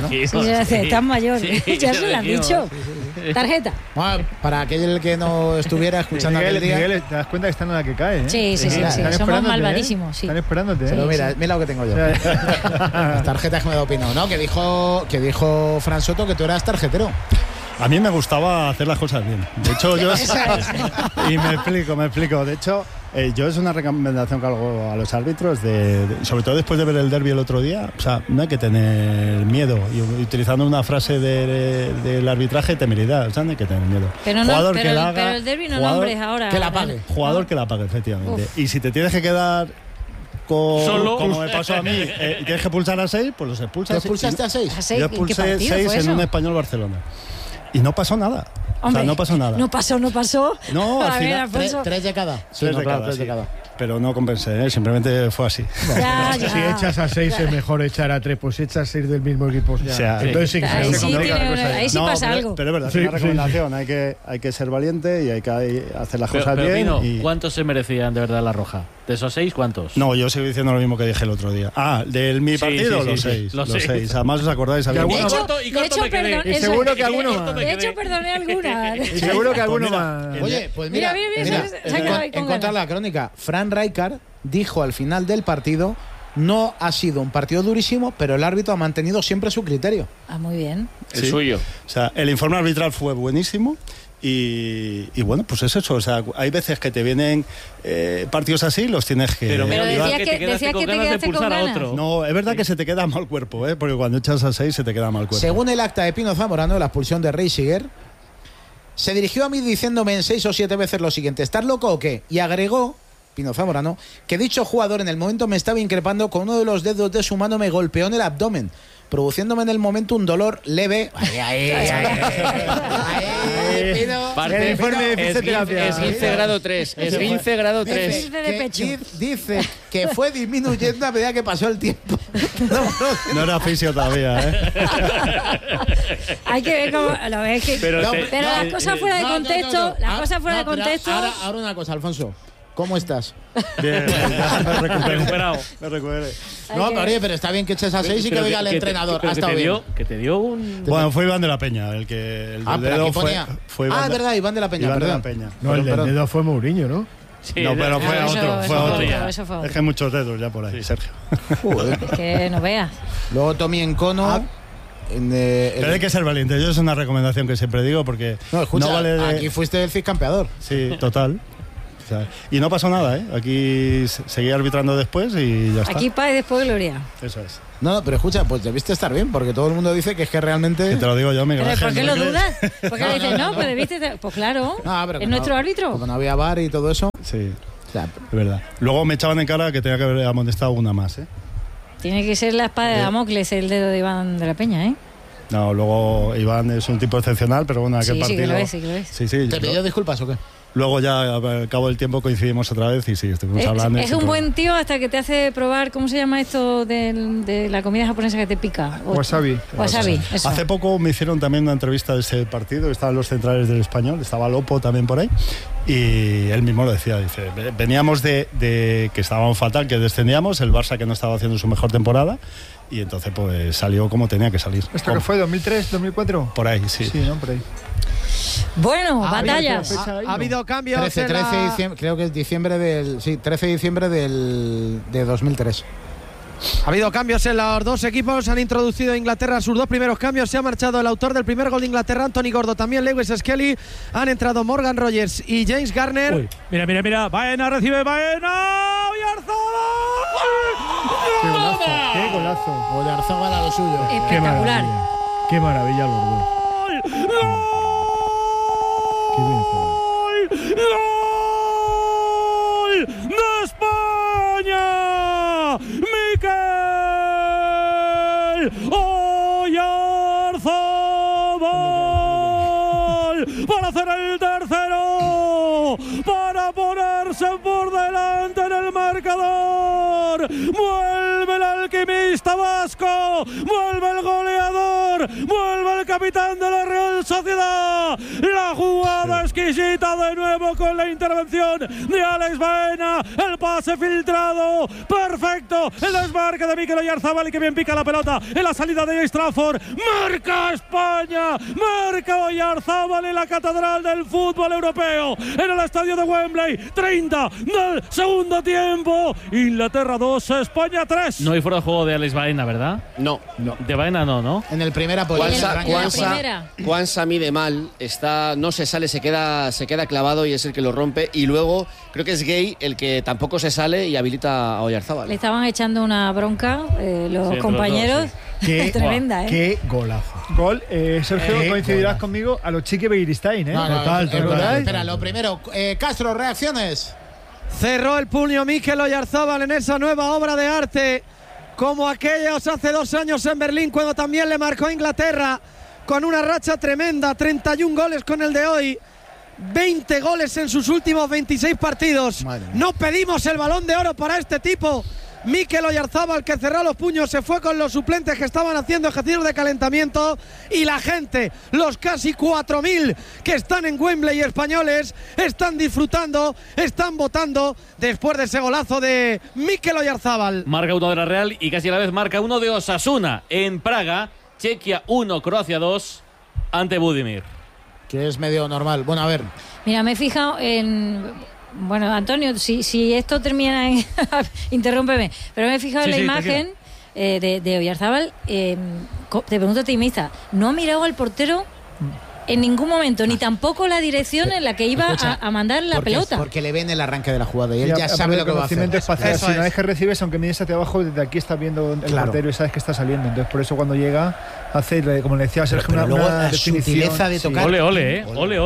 Speaker 10: Tan mayor. Ya se lo han dicho. Tarjeta.
Speaker 1: Bueno, para aquel que no estuviera escuchando aquel día.
Speaker 5: Miguel, te das cuenta que están en la que cae, ¿eh?
Speaker 10: Sí. Somos malvadísimos.
Speaker 5: Están esperándote, ¿eh?
Speaker 1: Pero mira lo que tengo yo. Las tarjetas que me da opinión, ¿no? Que dijo Fran Soto que tú eras tarjetero.
Speaker 4: A mí me gustaba hacer las cosas bien. De hecho, yo... y me explico. De hecho, yo es una recomendación que hago a los árbitros, sobre todo después de ver el derbi el otro día. O sea, no hay que tener miedo. Y utilizando una frase del arbitraje, temeridad. O sea, no hay que tener miedo.
Speaker 10: Pero el derbi no nombres ahora.
Speaker 1: Que la pague.
Speaker 4: Jugador que la pague, efectivamente. Uf. Y si te tienes que quedar...
Speaker 2: Solo,
Speaker 4: como me pasó a mí, y tienes que pulsar a 6, pues los expulsas.
Speaker 1: ¿Te expulsaste a 6?
Speaker 4: Yo expulsé 6 en un Español Barcelona. y no pasó nada.
Speaker 10: Hombre,
Speaker 4: o sea, no pasó nada.
Speaker 10: No pasó.
Speaker 4: No, al
Speaker 10: A ver,
Speaker 4: final,
Speaker 10: Alfonso.
Speaker 1: Tres de cada. Sí,
Speaker 4: Tres de cada,
Speaker 1: tres de
Speaker 4: sí.
Speaker 1: cada.
Speaker 4: Pero no compensé, simplemente fue así.
Speaker 10: Ya.
Speaker 12: Si echas a 6 es mejor echar a 3, pues echas 6 del mismo equipo.
Speaker 4: O sea,
Speaker 12: entonces sí que
Speaker 10: Ahí
Speaker 12: se
Speaker 10: sí
Speaker 12: complica la cosa.
Speaker 10: ahí sí pasa algo.
Speaker 4: Pero es verdad,
Speaker 12: Sí,
Speaker 4: es una
Speaker 12: sí,
Speaker 4: recomendación. Hay que ser valiente y hay que hacer las cosas
Speaker 2: Pero,
Speaker 4: bien.
Speaker 2: Pino,
Speaker 4: y...
Speaker 2: ¿cuántos se merecían de verdad la roja? ¿De esos 6 cuántos?
Speaker 4: No, yo sigo diciendo lo mismo que dije el otro día. Del mi
Speaker 2: Sí,
Speaker 4: partido,
Speaker 2: sí,
Speaker 4: los
Speaker 2: sí,
Speaker 4: 6.
Speaker 2: sí.
Speaker 4: Los
Speaker 2: Los
Speaker 4: 6. Además os acordáis.
Speaker 10: De
Speaker 4: había-
Speaker 10: hecho,
Speaker 2: me quedé.
Speaker 10: perdón,
Speaker 5: Y
Speaker 10: eso
Speaker 5: seguro
Speaker 10: es.
Speaker 5: que alguno más.
Speaker 10: De hecho, perdoné alguna.
Speaker 5: Y seguro que alguno más.
Speaker 1: Oye, pues
Speaker 10: Mira, se ha quedado ahí con
Speaker 1: encontrar
Speaker 10: ganas.
Speaker 1: la crónica. Fran Rijkaard dijo al final del partido: no ha sido un partido durísimo, pero el árbitro ha mantenido siempre su criterio.
Speaker 10: Ah, muy bien.
Speaker 11: El
Speaker 4: Sí.
Speaker 11: suyo.
Speaker 4: O sea, el informe arbitral fue buenísimo. Y bueno, pues es eso. O sea, hay veces que te vienen partidos así, los tienes que.
Speaker 2: Pero
Speaker 10: Pero
Speaker 2: decías
Speaker 10: decías que
Speaker 2: quedaste con ganas de
Speaker 10: quedaste con
Speaker 2: pulsar a
Speaker 10: ganas.
Speaker 2: otro.
Speaker 4: No, es verdad que se te queda mal cuerpo, porque cuando echas a 6 se te queda mal cuerpo.
Speaker 1: Según el acta de Pino Zamorano, la expulsión de Reisiger, se dirigió a mí diciéndome en 6 o 7 veces lo siguiente: ¿estás loco o qué? Y agregó, Pino Zamorano, que dicho jugador en el momento me estaba increpando con uno de los dedos de su mano, me golpeó en el abdomen, produciéndome en el momento un dolor leve.
Speaker 5: El informe de fisioterapia.
Speaker 11: Esguince grado 3. Esguince grado 3.
Speaker 10: Esguince de pecho.
Speaker 1: Dice que fue disminuyendo a medida que pasó el tiempo.
Speaker 4: No era fisio todavía, ¿eh?
Speaker 10: Hay que ver cómo lo ves que.
Speaker 2: Pero
Speaker 1: No,
Speaker 2: te-
Speaker 10: Pero las cosas fuera de contexto, las cosas fuera de
Speaker 1: pero
Speaker 10: contexto.
Speaker 1: Ahora una cosa, Alfonso. ¿Cómo estás?
Speaker 4: Bien, ya me recuperé.
Speaker 2: Recuperado.
Speaker 4: Me recuperé.
Speaker 1: No, pero oye, pero está bien que eches a 6 y que diga el entrenador. Ha estado bien.
Speaker 2: Que te dio un...
Speaker 4: Bueno, fue Iván de la Peña, el del
Speaker 1: Ah, pero
Speaker 4: dedo
Speaker 1: aquí
Speaker 4: fue,
Speaker 1: ponía.
Speaker 4: fue Iván
Speaker 1: Es verdad, Iván de la Peña,
Speaker 4: Iván de
Speaker 1: perdón.
Speaker 4: la Peña.
Speaker 12: No, el del
Speaker 1: Perdón.
Speaker 12: dedo fue Mourinho, ¿no?
Speaker 2: Sí,
Speaker 4: No, pero fue
Speaker 10: Eso-
Speaker 4: otro,
Speaker 10: eso
Speaker 4: fue otro.
Speaker 10: otro, eso fue otro.
Speaker 4: Es que hay muchos dedos ya por ahí, Sergio.
Speaker 10: Es que no veas.
Speaker 1: Luego Tommy Encono.
Speaker 4: Pero hay que ser valiente. Yo es una recomendación que siempre digo porque
Speaker 1: No, escucha,
Speaker 4: vale de-
Speaker 1: aquí fuiste el campeador.
Speaker 4: Sí, total. O sea, y no pasó nada, ¿eh? Aquí seguí arbitrando después y ya está.
Speaker 10: Aquí paz y después gloria.
Speaker 4: Eso es.
Speaker 1: No, pero escucha, pues debiste estar bien, porque todo el mundo dice que es que realmente.
Speaker 4: Que te lo digo yo, Miguel
Speaker 10: ¿Pero
Speaker 4: Ángel,
Speaker 10: por qué
Speaker 4: ¿no
Speaker 10: lo
Speaker 4: crees?
Speaker 10: dudas? ¿Por qué le dices no? Pues debiste. Pues claro.
Speaker 1: No, pero
Speaker 10: Es
Speaker 1: que
Speaker 10: nuestro
Speaker 1: no,
Speaker 10: árbitro.
Speaker 1: Como no había VAR y todo eso.
Speaker 4: Sí,
Speaker 1: O sea,
Speaker 4: es verdad. Luego me echaban en cara que tenía que haber amonestado una más, ¿eh?
Speaker 10: Tiene que ser la espada de Damocles el dedo de Iván de la Peña, ¿eh?
Speaker 4: No, luego Iván es un tipo excepcional, pero bueno, aquel
Speaker 10: Sí, sí
Speaker 4: partido...
Speaker 10: que lo es, sí que lo es.
Speaker 4: Sí, sí.
Speaker 1: ¿te pidió disculpas o qué?
Speaker 4: Luego ya al cabo del tiempo coincidimos otra vez y sí, estuvimos hablando.
Speaker 10: Es un buen tío hasta que te hace probar, ¿cómo se llama esto de la comida japonesa que te pica?
Speaker 5: Wasabi.
Speaker 10: Wasabi, eso.
Speaker 4: Hace poco me hicieron también una entrevista de ese partido, estaban los centrales del Español, estaba Lopo también por ahí, y él mismo lo decía, dice, veníamos de que estábamos fatal, que descendíamos, el Barça que no estaba haciendo su mejor temporada, y entonces pues salió como tenía que salir.
Speaker 5: ¿Esto que fue? ¿2003, 2004?
Speaker 4: Por ahí, sí.
Speaker 5: Sí, ¿no? Por ahí.
Speaker 10: Bueno, batallas.
Speaker 6: Ha habido cambios
Speaker 1: 13
Speaker 6: en
Speaker 1: de
Speaker 6: la...
Speaker 1: diciembre, creo que es diciembre del. Sí, 13 de diciembre de 2003.
Speaker 6: Ha habido cambios en los dos equipos. Han introducido a Inglaterra sus dos primeros cambios. Se ha marchado el autor del primer gol de Inglaterra, Anthony Gordo. También Lewis Skelly. Han entrado Morgan Rogers y James Garner.
Speaker 7: Uy, mira. Baena recibe Baena.
Speaker 5: Qué golazo. Qué golazo.
Speaker 1: O de Arzábal a lo suyo.
Speaker 12: Qué
Speaker 10: Espectacular.
Speaker 12: maravilla. Qué maravilla los dos. Qué bien jugado.
Speaker 7: ¡Gol de España! ¡Mikel Oyarzabal! Para hacer el tercero, para ponerse por delante en el marcador. Vuelve el alquimista vasco, vuelve el goleador, vuelve el capitán de la Real Sociedad. La jugada exquisita de nuevo con la intervención de Alex Baena, el pase filtrado, perfecto, el desmarque de Mikel Oyarzabal y que bien pica la pelota en la salida de James Trafford. Marca España, marca Oyarzabal en la catedral del fútbol europeo, en el estadio de Wembley. 30 del segundo tiempo, Inglaterra 2, España 3.
Speaker 2: No hay fuera de juego de Alex Baena, ¿verdad?
Speaker 11: No.
Speaker 2: De Baena no.
Speaker 1: En el primer apoyo.
Speaker 11: Juansa mide mal, no se sale, se queda clavado y es el que lo rompe. Y luego creo que es Gay el que tampoco se sale y habilita a Oyarzabal.
Speaker 10: Le estaban echando una bronca los
Speaker 2: entre
Speaker 10: compañeros.
Speaker 2: los dos,
Speaker 12: Qué,
Speaker 10: Tremenda, ¿eh?
Speaker 12: Qué golazo.
Speaker 5: Gol, Sergio, coincidirás
Speaker 12: golazo.
Speaker 5: conmigo a los Chiqui Begiristain, ¿eh?
Speaker 12: Total.
Speaker 1: Espera, lo primero. Castro, reacciones.
Speaker 6: Cerró el puño Mikel Oyarzabal en esa nueva obra de arte, como aquellos hace 2 años en Berlín cuando también le marcó a Inglaterra. con una racha tremenda, 31 goles con el de hoy, 20 goles en sus últimos 26 partidos. No pedimos el Balón de Oro para este tipo. Mikel Oyarzábal, que cerró los puños, se fue con los suplentes que estaban haciendo ejercicios de calentamiento, y la gente, los casi 4.000 que están en Wembley españoles, están disfrutando, están votando después de ese golazo de Mikel Oyarzábal.
Speaker 2: Marca uno de la Real y casi a la vez marca uno de Osasuna en Praga. Chequia 1, Croacia 2 ante Budimir.
Speaker 1: Que es medio normal. Bueno, a ver.
Speaker 10: Mira, me he fijado en... Bueno, Antonio, si esto termina en... Interrúmpeme. Pero me he fijado en la imagen de Oyarzábal. Te pregunto a ti, Mista, ¿no ha mirado al portero en ningún momento, ni tampoco la dirección en la que iba a mandar la pelota?
Speaker 1: Porque le ven el arranque de la jugada y él ya sabe lo que va a hacer.
Speaker 5: Espacial, si una vez que recibes, aunque mires hacia abajo, desde aquí estás viendo el portero y sabes que está saliendo. Entonces, por eso cuando llega, hace, como le decía Sergio, una
Speaker 1: sutileza de tocar.
Speaker 2: Ole, ole.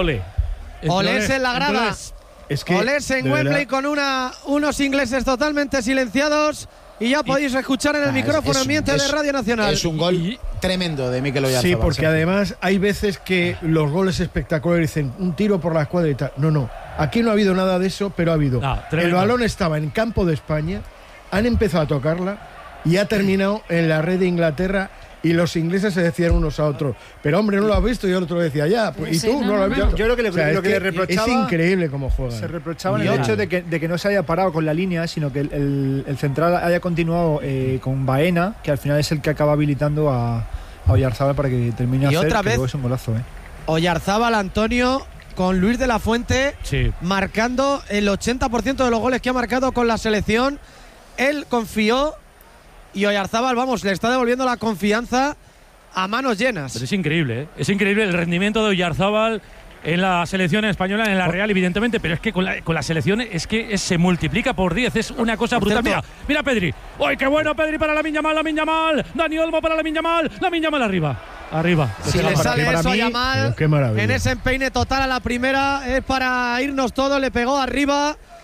Speaker 6: Olés en la grada.
Speaker 12: Entonces, es que,
Speaker 6: Olés en Wembley con unos ingleses totalmente silenciados. Y ya podéis escuchar en el micrófono ambiente de Radio Nacional.
Speaker 1: Es un gol tremendo de Mikel Oyarzábal.
Speaker 12: Sí, porque además hay veces que los goles espectaculares dicen un tiro por la escuadra y tal. No. Aquí no ha habido nada de eso, pero ha habido. El balón estaba en campo de España, han empezado a tocarla y ha terminado en la red de Inglaterra. Y los ingleses se decían unos a otros, pero hombre, no lo has visto, y el otro le decía, ya, pues, y tú no lo has visto.
Speaker 5: Yo creo que lo que le reprochaba,
Speaker 12: es increíble cómo juega.
Speaker 5: Se reprochaba el hecho de que no se haya parado con la línea, sino que el central haya continuado con Baena, que al final es el que acaba habilitando a Oyarzábal para que termine
Speaker 6: y
Speaker 5: a hacer,
Speaker 6: otra vez,
Speaker 5: que es un golazo.
Speaker 6: Oyarzábal, Antonio, con Luis de la Fuente, marcando el 80% de los goles que ha marcado con la selección. Él confió. Y Oyarzábal, vamos, le está devolviendo la confianza a manos llenas.
Speaker 7: Pero es increíble, ¿eh? Es increíble el rendimiento de Oyarzábal en la selección española, en la Real, evidentemente, pero es que con la selección es que se multiplica por 10, es una cosa brutal. Mira Pedri. ¡Ay, qué bueno Pedri para Lamine Yamal! Dani Olmo para Lamine Yamal arriba.
Speaker 6: Si le sale eso a Yamal, en ese empeine total a la primera, es para irnos todos, le pegó arriba.